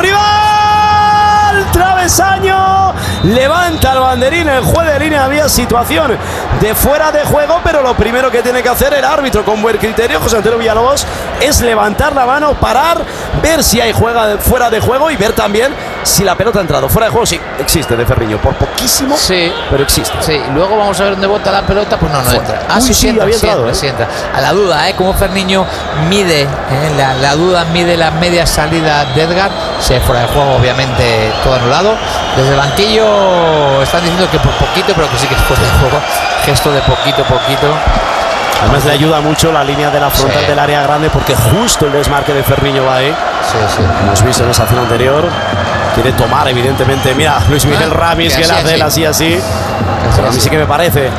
arriba, al travesaño, levanta el banderín, el juez de línea, había situación de fuera de juego, pero lo primero que tiene que hacer el árbitro con buen criterio, José Antonio Villalobos, es levantar la mano, parar, ver si hay juega de, fuera de juego y ver también si la pelota ha entrado. Fuera de juego sí, existe de Ferriño, por poquísimo, sí, pero existe. Sí, luego vamos a ver dónde bota la pelota, pues no, no entra. Ah, Uy, sí, sí, sí, entra, había sí, entrado, entra, ¿eh? sí entra. A la duda, ¿eh? Como Ferniño mide, ¿eh? la, la duda mide la media salida de Edgar, se fuera de juego, obviamente todo anulado. Desde el banquillo están diciendo que por poquito, pero que sí que es fuera de juego. Gesto de poquito, poquito. Además le ayuda mucho la línea de la frontal, sí, del área grande, porque justo el desmarque de Ferriño va ahí. Sí, sí. Hemos visto en esa acción anterior. Quiere tomar, evidentemente. Mira, Luis Miguel ah, Ramis, que, que la hace así, así. Pero a mí sí que me parece.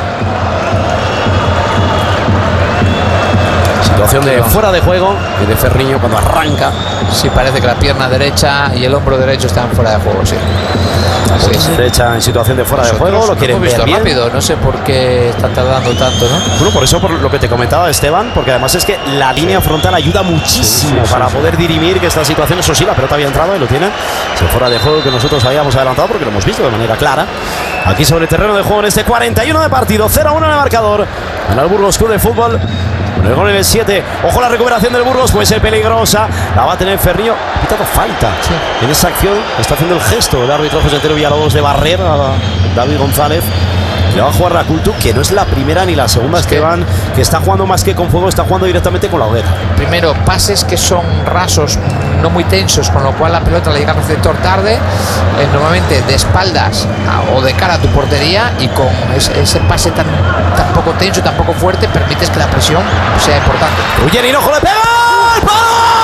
Situación de fuera de juego y de Ferriño cuando arranca. Sí, parece que la pierna derecha y el hombro derecho están fuera de juego, sí. Sí, sí. Derecha en situación de fuera Nosotros de juego, lo quieren ver bien. Rápido, no sé por qué están tardando tanto, ¿no? Bueno, por eso, por lo que te comentaba Esteban, porque además es que la línea frontal ayuda muchísimo, sí, sí, para sí, poder sí. dirimir que esta situación, eso sí, la pelota había entrado y lo tienen. Se fuera de juego que nosotros habíamos adelantado porque lo hemos visto de manera clara. Aquí sobre el terreno de juego en este cuarenta y uno de partido, cero a uno en el marcador. En el Burgos Club de Fútbol. Con el gol en el siete. Ojo la recuperación del Burgos, puede ser peligrosa. La va a tener Ferriño. Ha pitado falta. Sí. En esa acción está haciendo el gesto el árbitro José Antonio Villalobos de barrer a David González. Le va a jugar Racultu, que no es la primera ni la segunda, es que van, que está jugando más que con fuego, está jugando directamente con la hoguera. Primero, pases que son rasos, no muy tensos, con lo cual la pelota le llega al receptor tarde, eh, normalmente de espaldas a, o de cara a tu portería, y con ese, ese pase tan, tan poco tenso, tan poco fuerte, permites que la presión sea importante. Ruller Hinojo le pega ¡el palo!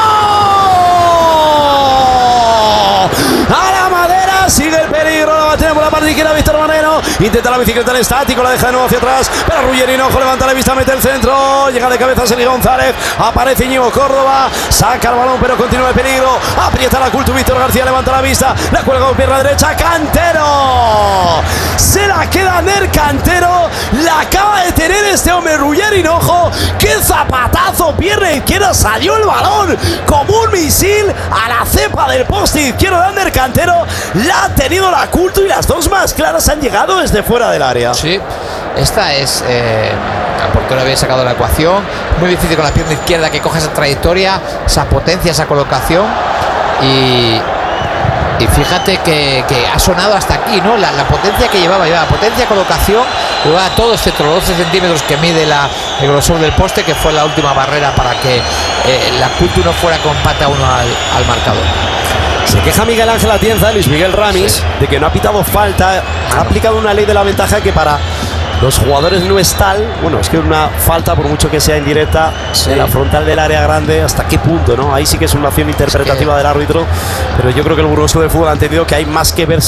¡A la madera! Sigue el peligro, la va a tener por la parte izquierda Víctor Moreno, intenta la bicicleta en estático, la deja de nuevo hacia atrás, pero Ruller Hinojo levanta la vista, mete el centro, llega de cabeza Sergio González, aparece Íñigo Córdoba, saca el balón pero continúa el peligro, aprieta la Cultu, Víctor García levanta la vista, la cuelga con pierna derecha, Cantero, se la queda Ner Cantero, la acaba de tener este hombre Ruller Hinojo, qué zapatazo, pierna izquierda, salió el balón como un misil a la cepa del poste izquierdo de Ander Cantero, la ha tenido la Cultu y las dos más claras han llegado desde fuera del área. Sí, esta es eh, el portero había sacado la ecuación, muy difícil con la pierna izquierda que coge esa trayectoria, esa potencia, esa colocación, y, y fíjate que, que ha sonado hasta aquí, ¿no? La, la potencia que llevaba, llevaba potencia, colocación, llevaba todo excepto los doce centímetros que mide la, el grosor del poste, que fue la última barrera para que eh, la Cultu no fuera con pata uno al, al marcador. Se queja Miguel Ángel Atienza, Luis Miguel Ramis, sí, de que no ha pitado falta, ha aplicado una ley de la ventaja que para los jugadores no es tal. Bueno, es que una falta, por mucho que sea indirecta, sí, en la frontal del área grande, ¿hasta qué punto, no? Ahí sí que es una acción interpretativa es que... del árbitro, pero yo creo que el Burgos Club de Fútbol ha entendido que hay más que ver